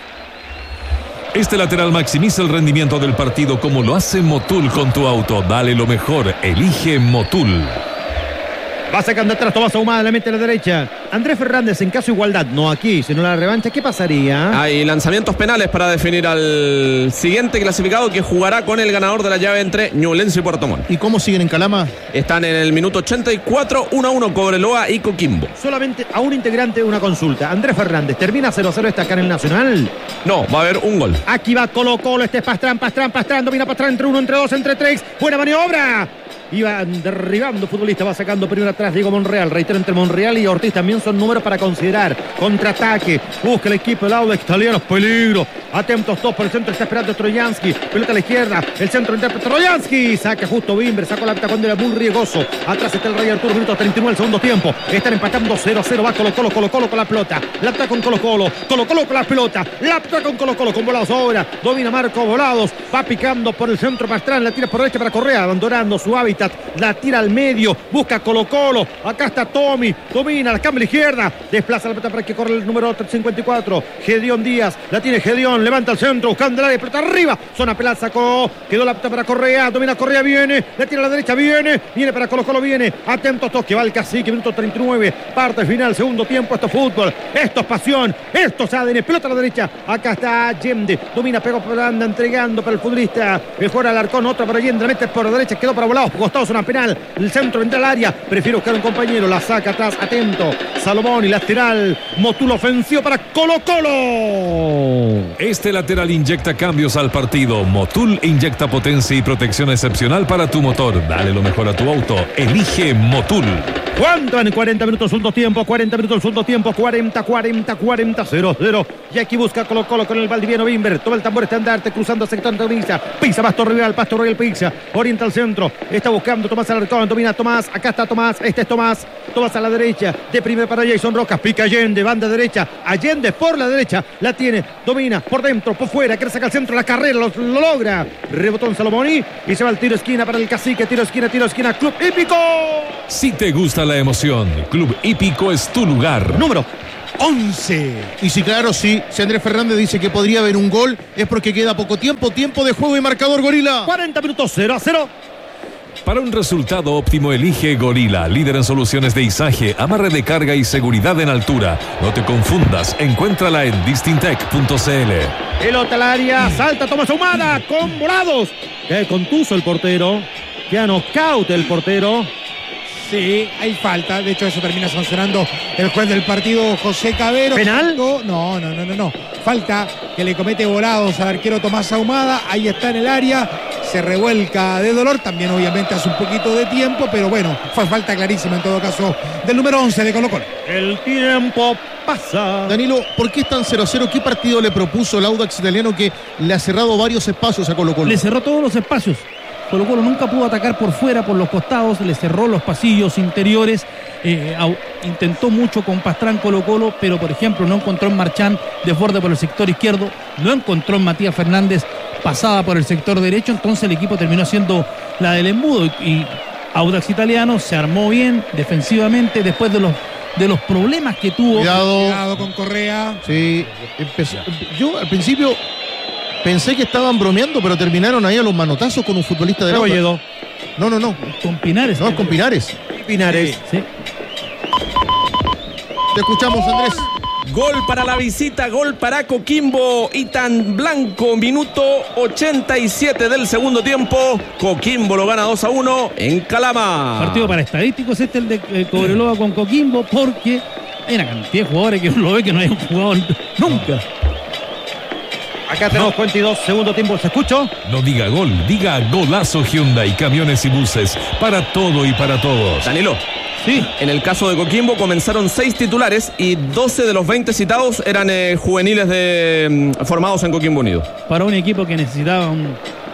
Este lateral maximiza el rendimiento del partido como lo hace Motul con tu auto. Dale lo mejor, elige Motul. Va sacando atrás Tomás Ahumada, le mete a la derecha. Andrés Fernández, en caso de igualdad, no aquí, sino la revancha, ¿qué pasaría? Hay lanzamientos penales para definir al siguiente clasificado que jugará con el ganador de la llave entre Ñublense y Puerto Montt. ¿Y cómo siguen en Calama? Están en el minuto 84, 1-1 Cobreloa y Coquimbo. Solamente a un integrante una consulta. Andrés Fernández, ¿termina 0-0 esta acá en el Nacional? No, va a haber un gol. Aquí va Colo-Colo, este es Pastrán, domina Pastrán, entre 1, entre 2, entre 3. Buena maniobra. Iba derribando futbolista, va sacando primero atrás Diego Monreal, reitero, entre Monreal y Ortiz también son números para considerar. Contraataque, busca el equipo del Audax italiano, peligro, atentos todos por el centro, está esperando Trojansky, pelota a la izquierda, el centro intérprete Trojansky, saca justo Bimber, sacó la pelota cuando era muy riesgoso, atrás está el Rey Arturo, minuto 39 del segundo tiempo, están empatando 0-0, va Colo-Colo con la pelota con Colo-Colo con la pelota con Colo-Colo, con Volados ahora, domina Marco Volados, va picando por el centro Pastrán, la tira por derecha para Correa, abandonando su hábitat. La tira al medio, busca Colo-Colo, acá está Tommy, domina, la cambia a la izquierda, desplaza la pelota para que corre el número 54, Gedeón Díaz, la tiene Gedeón, levanta al centro, buscando el área, pelota arriba, zona pelada, sacó, quedó la pelota para Correa, domina Correa, viene, la tira a la derecha, viene para Colo-Colo, viene, atentos todos, que va el Cacique, minuto 39, parte final, segundo tiempo, esto es fútbol, esto es pasión, esto es ADN, pelota a la derecha, acá está Allende, domina, pegó por la banda, entregando para el futbolista, mejor Alarcón, otra para Allende, la mete por la derecha, quedó para Volados, costado, es una penal. El centro entra al área. Prefiere buscar un compañero. La saca atrás. Atento. Salomón y lateral. Motul ofensivo para Colo-Colo. Este lateral inyecta cambios al partido. Motul inyecta potencia y protección excepcional para tu motor. Dale lo mejor a tu auto. Elige Motul. ¿Cuánto en 40 minutos segundo tiempo? 40 minutos segundo tiempo. 40, 0-0. Y aquí busca Colo-Colo con el Valdiviano Bimber. Toma el tambor estandarte cruzando el sector de Pisa. Pisa Pasto Royal pisa. Orienta al centro. Está buscando Tomás Alarcón. Domina Tomás. Acá está Tomás. Este es Tomás. Tomás a la derecha. De primera para Jason Rojas. Pica Allende. Banda derecha. Allende por la derecha. La tiene. Domina por dentro. Por fuera. Quiere sacar al centro. La carrera. Lo logra. Rebotón Salomoni. Y se va el tiro esquina para el Cacique. Tiro esquina. Club Hípico. Si te gusta la emoción, Club Hípico es tu lugar. Número 11. Y si Andrés Fernández dice que podría haber un gol, es porque queda poco tiempo de juego y marcador Gorila. 40 minutos 0-0. Para un resultado óptimo, elige Gorila, líder en soluciones de izaje, amarre de carga y seguridad en altura. No te confundas, encuéntrala en distintec.cl. Pelota al área, salta Tomás Ahumada con volados. Qué contuso el portero, qué knockout el portero. Sí, hay falta. De hecho, eso termina sancionando el juez del partido, José Cabero. ¿Penal? No. Falta que le comete volados al arquero Tomás Ahumada. Ahí está en el área. Se revuelca de dolor. También, obviamente, hace un poquito de tiempo. Pero bueno, fue falta clarísima en todo caso del número 11 de Colo-Colo. El tiempo pasa. Danilo, ¿por qué es tan 0-0? ¿Qué partido le propuso el Audax italiano que le ha cerrado varios espacios a Colo-Colo? Le cerró todos los espacios. Colo-Colo nunca pudo atacar por fuera, por los costados, le cerró los pasillos interiores, intentó mucho con Pastrán Colo-Colo, pero por ejemplo no encontró en Marchán desborde por el sector izquierdo, no encontró en Matías Fernández pasada por el sector derecho, entonces el equipo terminó haciendo la del embudo y Audax Italiano se armó bien defensivamente después de los problemas que tuvo. Cuidado con Correa. Sí, yo al principio pensé que estaban bromeando, pero terminaron ahí a los manotazos con un futbolista de Audax. No. Con Pinares. No, es con Pinares. Sí. Te escuchamos, Andrés. Gol para la visita, gol para Coquimbo. Itan Blanco, minuto 87 del segundo tiempo. Coquimbo lo gana 2-1 en Calama. Partido para estadísticos el de Cobreloa con Coquimbo, porque hay una cantidad de jugadores que uno lo ve que no hayan jugado nunca. Acá tenemos 22, segundo tiempo, ¿se escuchó? No diga gol, diga golazo Hyundai, camiones y buses, para todo y para todos. Danilo. Sí. En el caso de Coquimbo comenzaron 6 titulares y 12 de los 20 citados eran juveniles formados en Coquimbo Unido. Para un equipo que necesitaba un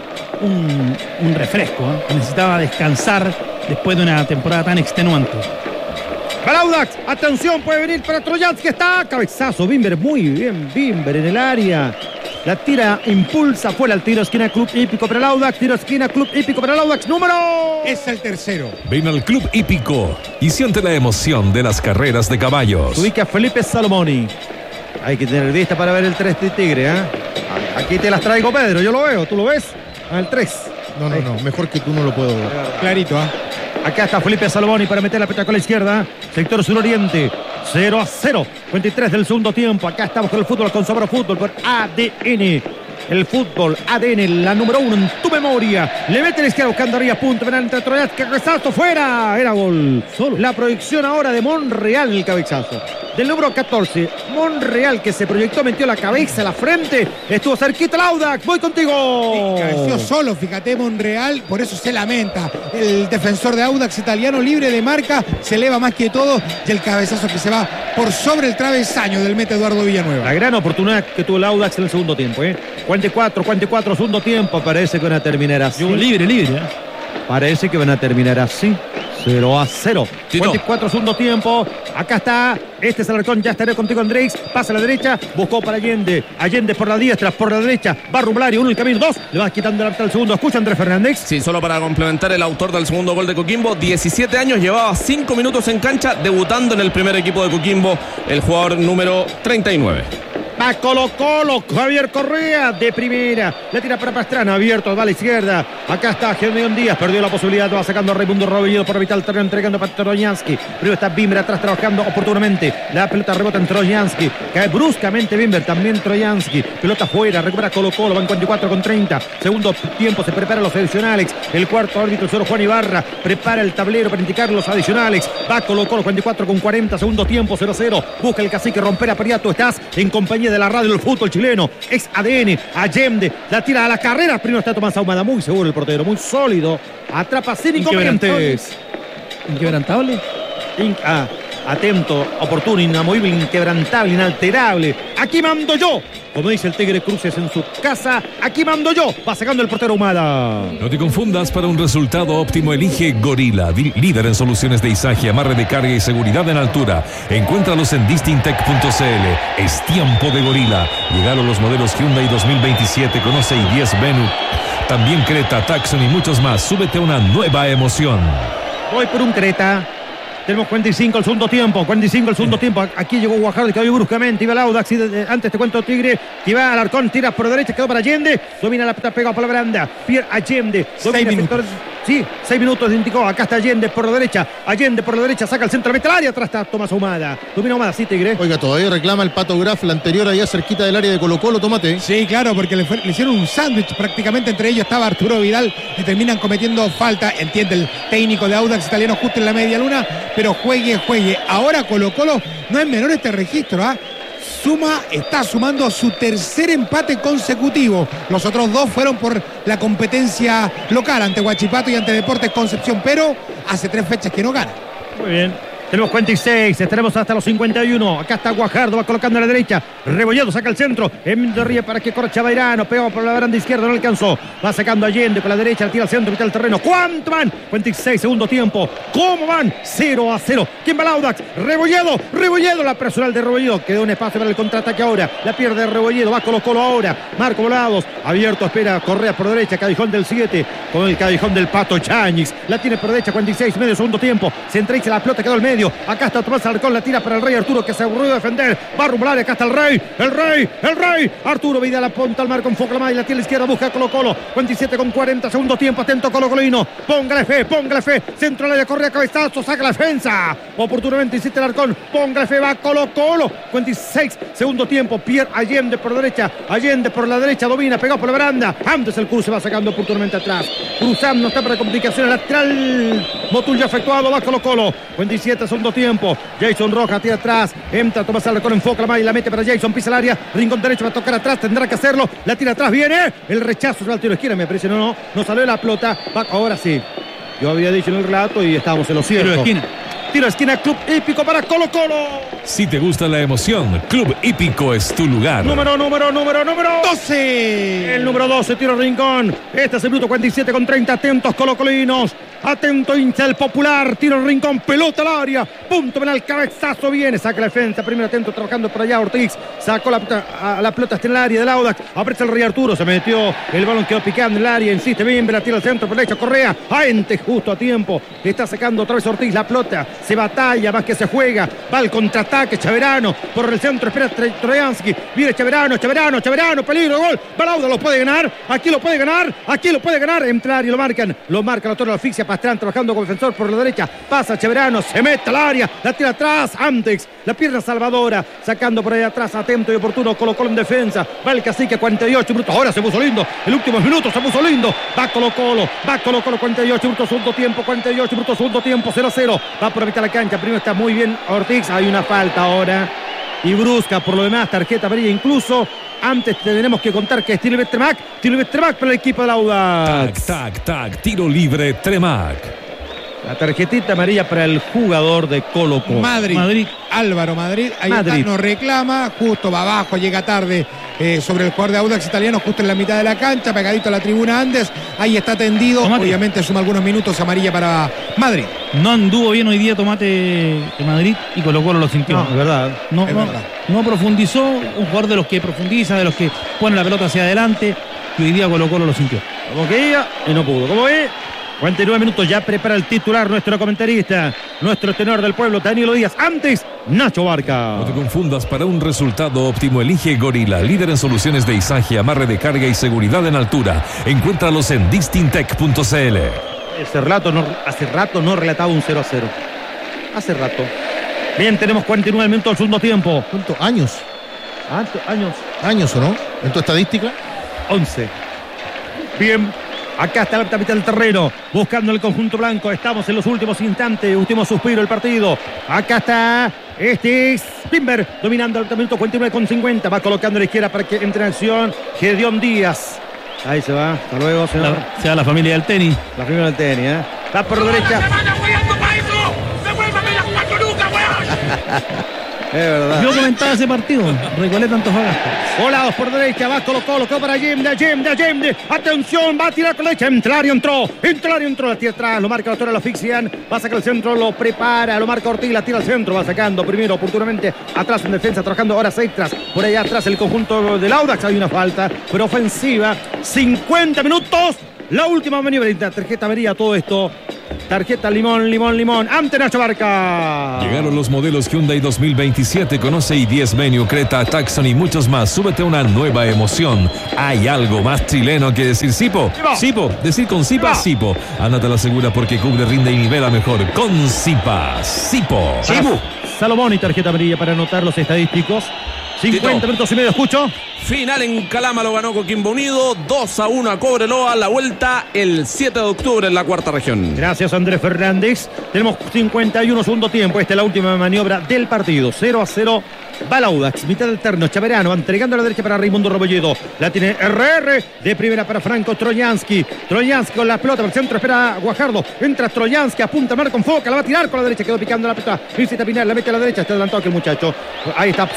refresco, que necesitaba descansar después de una temporada tan extenuante. Para Audax, atención, puede venir para Troyansky, está cabezazo, Bimber, muy bien, Bimber en el área. La tira, impulsa, fuera el tiro, esquina, Club Hípico para el Audax, tiro, esquina, Club Hípico para el Audax, número... Es el tercero. Ven al Club Hípico y siente la emoción de las carreras de caballos. Ubica Felipe Salomoni. Hay que tener vista para ver el 3 de Tigre, ¿eh? Aquí te las traigo, Pedro, yo lo veo, ¿tú lo ves? El 3. No, mejor que tú no lo puedo ver. Clarito, ¿ah? Acá está Felipe Salomoni para meter la pelota con la izquierda. Sector suroriente. 0-0. 23 del segundo tiempo. Acá estamos con el fútbol, con Sabor Fútbol, por ADN. El fútbol, ADN, la número 1 en tu memoria. Le mete la izquierda buscando arriba, punto penal entre Troyat, que cabezazo fuera. Era gol. Solo. La proyección ahora de Monreal en el cabezazo. Del número 14, Monreal, que se proyectó, metió la cabeza, la frente. Estuvo cerquita el Audax. Voy contigo. Sí, cabeció solo, fíjate, Monreal. Por eso se lamenta. El defensor de Audax italiano, libre de marca, se eleva más que todo. Y el cabezazo que se va por sobre el travesaño del meta Eduardo Villanueva. La gran oportunidad que tuvo el Audax en el segundo tiempo, 44, segundo tiempo. Parece que van a terminar así. Libre. Parece que van a terminar así. 0-0. 44 segundo tiempo. Acá está. Este es el Alarcón. Ya estaré contigo, Andrés. Pasa a la derecha. Buscó para Allende. Allende por la diestra, por la derecha. Va a Rublario. Uno en el camino. 2. Le va quitando el segundo. Escucha, Andrés Fernández. Sí, solo para complementar, el autor del segundo gol de Coquimbo, 17 años, llevaba 5 minutos en cancha, debutando en el primer equipo de Coquimbo, el jugador número 39. Va Colo Colo, Javier Correa de primera. Le tira para Pastrana, abierto, va a la izquierda. Acá está Germán Díaz, perdió la posibilidad, va sacando a Raimundo Rebolledo por evitar el terreno, entregando para Trojansky. Primero está Bimber atrás trabajando oportunamente. La pelota rebota en Trojansky. Cae bruscamente Bimber, también Trojansky. Pelota fuera, recupera Colo Colo, van 44:30. Segundo tiempo, se preparan los adicionales. El cuarto árbitro, el señor Juan Ibarra, prepara el tablero para indicar los adicionales. Va Colo Colo, 44:40. Segundo tiempo, 0-0. Busca el cacique romper a Periato. Estás en compañía de la radio del fútbol chileno. Ex ADN, Allende, la tira a la carrera. Primero está Tomás Ahumada, muy seguro el portero, muy sólido. Atrapa sin inconvenientes. Inquebrantable. Atento, oportuno, inamovible, inquebrantable, inalterable. Aquí mando yo. Como dice el Tigre Cruces en su casa, aquí mando yo. Va sacando el portero Ahumada. No te confundas, para un resultado óptimo elige Gorila, líder en soluciones de izaje, amarre de carga y seguridad en altura. Encuéntralos en distintec.cl. Es tiempo de Gorila. Llegaron los modelos Hyundai 2027, conoce i10 Venue. También Creta, Tucson y muchos más. Súbete a una nueva emoción. Voy por un Creta. Tenemos 45 el segundo tiempo. 45 el segundo tiempo. Aquí llegó Guajardo y cayó bruscamente. Iba el Audax. Antes te cuento Tigre. Que va Alarcón. Tira por derecha. Quedó para Allende. Domina la pelota. Pega por la baranda. Pierre Allende. 6 minutos. Sí, 6 minutos indicó. Acá está Allende por la derecha. Allende por la derecha. Saca el centro. Mete al área. Atrás está Tomás Ahumada. Domina Ahumada. Sí, Tigre. Oiga, todavía reclama el Pato Graf, la anterior allá cerquita del área de Colo Colo. Tómate. Sí, claro, porque le hicieron un sándwich prácticamente. Entre ellos estaba Arturo Vidal, y terminan cometiendo falta. Entiende el técnico de Audax italiano justo en la media luna, pero juegue. Ahora Colo Colo no es menor este registro, ¿ah? Está sumando su tercer empate consecutivo. Los otros dos fueron por la competencia local ante Huachipato y ante Deportes Concepción, pero hace 3 fechas que no gana. Muy bien. Tenemos 46, estaremos hasta los 51. Acá está Guajardo, va colocando a la derecha. Rebolledo saca el centro. Emilio Ríe para que corra Chabairano. Pegó por la baranda izquierda, no alcanzó. Va sacando Allende con la derecha, tira al centro, mitad del terreno. ¿Cuánto van? 26, segundo tiempo. ¿Cómo van? 0-0. ¿Quién va el Audax? Rebolledo, la personal de Rebolledo. Quedó un espacio para el contraataque ahora. La pierde Rebolledo, va Colo Colo ahora. Marco Volados, abierto, espera Correa por derecha. Callejón del 7 con el callejón del Pato Cháñez. La tiene por derecha, 46, medio segundo tiempo. Se entrega la pelota, quedó al medio. Acá está Tomás Alarcón, la tira para el Rey Arturo, que se aburrió de defender. Va a rumbar, acá está el Rey. Arturo Vidal la punta al marco, enfoca la mano y la tira a la izquierda, busca Colo Colo. 27:40, segundo tiempo, atento Colo Colino. Póngale fe. Centro al área, Correa, cabezazo, saca la defensa. Oportunamente insiste Alarcón. Póngale fe, va Colo Colo. 26, segundo tiempo, Pierre Allende por derecha. Allende por la derecha, domina, pegó por la baranda. Antes el cruce va sacando oportunamente atrás. Cruzando, está para complicaciones, lateral. Motul efectuado, va Colo Colo. 27, segundo tiempo. Jason Rojas tira atrás. Entra Tomás Alarcón, enfoca la mano y la mete para Jason. Pisa el área. Rincón derecho va a tocar atrás. Tendrá que hacerlo. La tira atrás. Viene. El rechazo al tiro de esquina. Me parece. No salió la pelota. Va, ahora sí. Yo había dicho en el relato y estamos en lo cierto. Tiro de esquina. Club Hípico para Colo Colo. Si te gusta la emoción, Club Hípico es tu lugar. Número 12. El número 12, tiro Rincón. Este es el minuto 47:30. Atentos colocolinos. Atento hincha el Popular. Tiro Rincón. Pelota al área. Punto penal. Cabezazo viene. Saca la defensa. Primero atento trabajando por allá Ortiz. Sacó la pelota hasta en el área del Audax. Aprecia el Rey Arturo. Se metió. El balón quedó picando en el área. Insiste bien. La tira al centro por derecha. Correa. Antes justo a tiempo. Está sacando otra vez Ortiz la pelota. Se batalla más que se juega. Va al contraataque. Chaverano. Por el centro. Espera Trojansky. Viene Chaverano. Peligro. Gol. Balauda lo puede ganar. Aquí lo puede ganar. Entra al área. Lo marcan la torre de asfixia. Pastrán trabajando como defensor por la derecha. Pasa Chaverano. Se mete al área. La tira atrás. Antes. La pierna salvadora. Sacando por ahí atrás. Atento y oportuno. Colo Colo en defensa. Va el cacique. 48 minutos. Ahora se puso lindo. El último minuto se puso lindo. Va Colo Colo. 48 minutos. Segundo tiempo. 0-0. Va por la mitad de la cancha. Primero está muy bien Ortiz. Hay una falta ahora. Y brusca, por lo demás, tarjeta amarilla incluso. Antes tenemos que contar que es tiro libre Tremac para el equipo de la Audax. Tac, tiro libre Tremac. La tarjetita amarilla para el jugador de Colo Colo. Madrid. Álvaro Madrid. Ahí está, nos reclama. Justo va abajo, llega tarde sobre el jugador de Audax italiano, justo en la mitad de la cancha, pegadito a la tribuna Andes. Ahí está tendido. Tomate. Obviamente suma algunos minutos, amarilla para Madrid. No anduvo bien hoy día Tomate de Madrid y Colo Colo lo sintió. No, es verdad. No profundizó. Un jugador de los que profundiza, de los que pone la pelota hacia adelante. Y hoy día Colo Colo lo sintió. Como que iba y no pudo. Como es. 49 minutos, ya prepara el titular nuestro comentarista, nuestro tenor del pueblo, Danilo Díaz. Antes, Nacho Barca. No te confundas, para un resultado óptimo elige Gorila, líder en soluciones de izaje, amarre de carga y seguridad en altura. Encuéntralos en distintec.cl. Hace rato no relataba un 0-0. Hace rato. Bien, tenemos 49 minutos del segundo tiempo. ¿Cuántos años? Años. ¿Años o no? ¿En tu estadística? 11. Bien, acá está la mitad del terreno, buscando el conjunto blanco. Estamos en los últimos instantes, último suspiro del partido. Acá está, este es Timber, dominando el minuto 49,50. Va colocando a la izquierda para que entre en acción Gedeón Díaz. Ahí se va, hasta luego, señor. Se va la familia del tenis. La familia del tenis, ¿eh? Va por derecha. Es verdad. Yo comentaba ese partido, Recoleta Antofagasta. Volados por derecha, va Colo-Colo, para Allende. Atención, va a tirar con la derecha. Entlario entró, la tira atrás, lo marca la torre, lo asfixian. Va a sacar el centro, lo prepara, lo marca Ortiz, la tira al centro, va sacando primero oportunamente atrás en defensa, trabajando horas extras. Por allá atrás el conjunto del Audax, hay una falta, pero ofensiva. 50 minutos, la última maniobra, tarjeta amarilla, todo esto. Tarjeta limón. Ante Nacho Barca. Llegaron los modelos Hyundai 2027. Conoce i10, Venue, Creta, Tucson y muchos más. Súbete a una nueva emoción. Hay algo más chileno que decir Sipo. Sipo. Decir con Sipa, Sipo. Ándate a la segura porque cubre, rinde y nivela mejor. Con Sipa. Sipo. Salomón y tarjeta amarilla para anotar los estadísticos. 50 minutos y medio, escucho. Final en Calama lo ganó Coquimbo Unido, 2-1 a Cobreloa, la vuelta el 7 de octubre en la cuarta región. Gracias, Andrés Fernández. Tenemos 51 segundo tiempo, esta es la última maniobra del partido, 0-0. Va el Audax, mitad del terreno, Chaverano, entregando a la derecha para Raimundo Rebolledo. La tiene RR, de primera para Franco Trojansky. Trojansky con la pelota por el centro, espera Guajardo. Entra Trojansky, apunta Marco, enfoca, la va a tirar con la derecha, quedó picando la pelota. Visita Pinar, la mete a la derecha, está adelantado aquel muchacho. Ahí está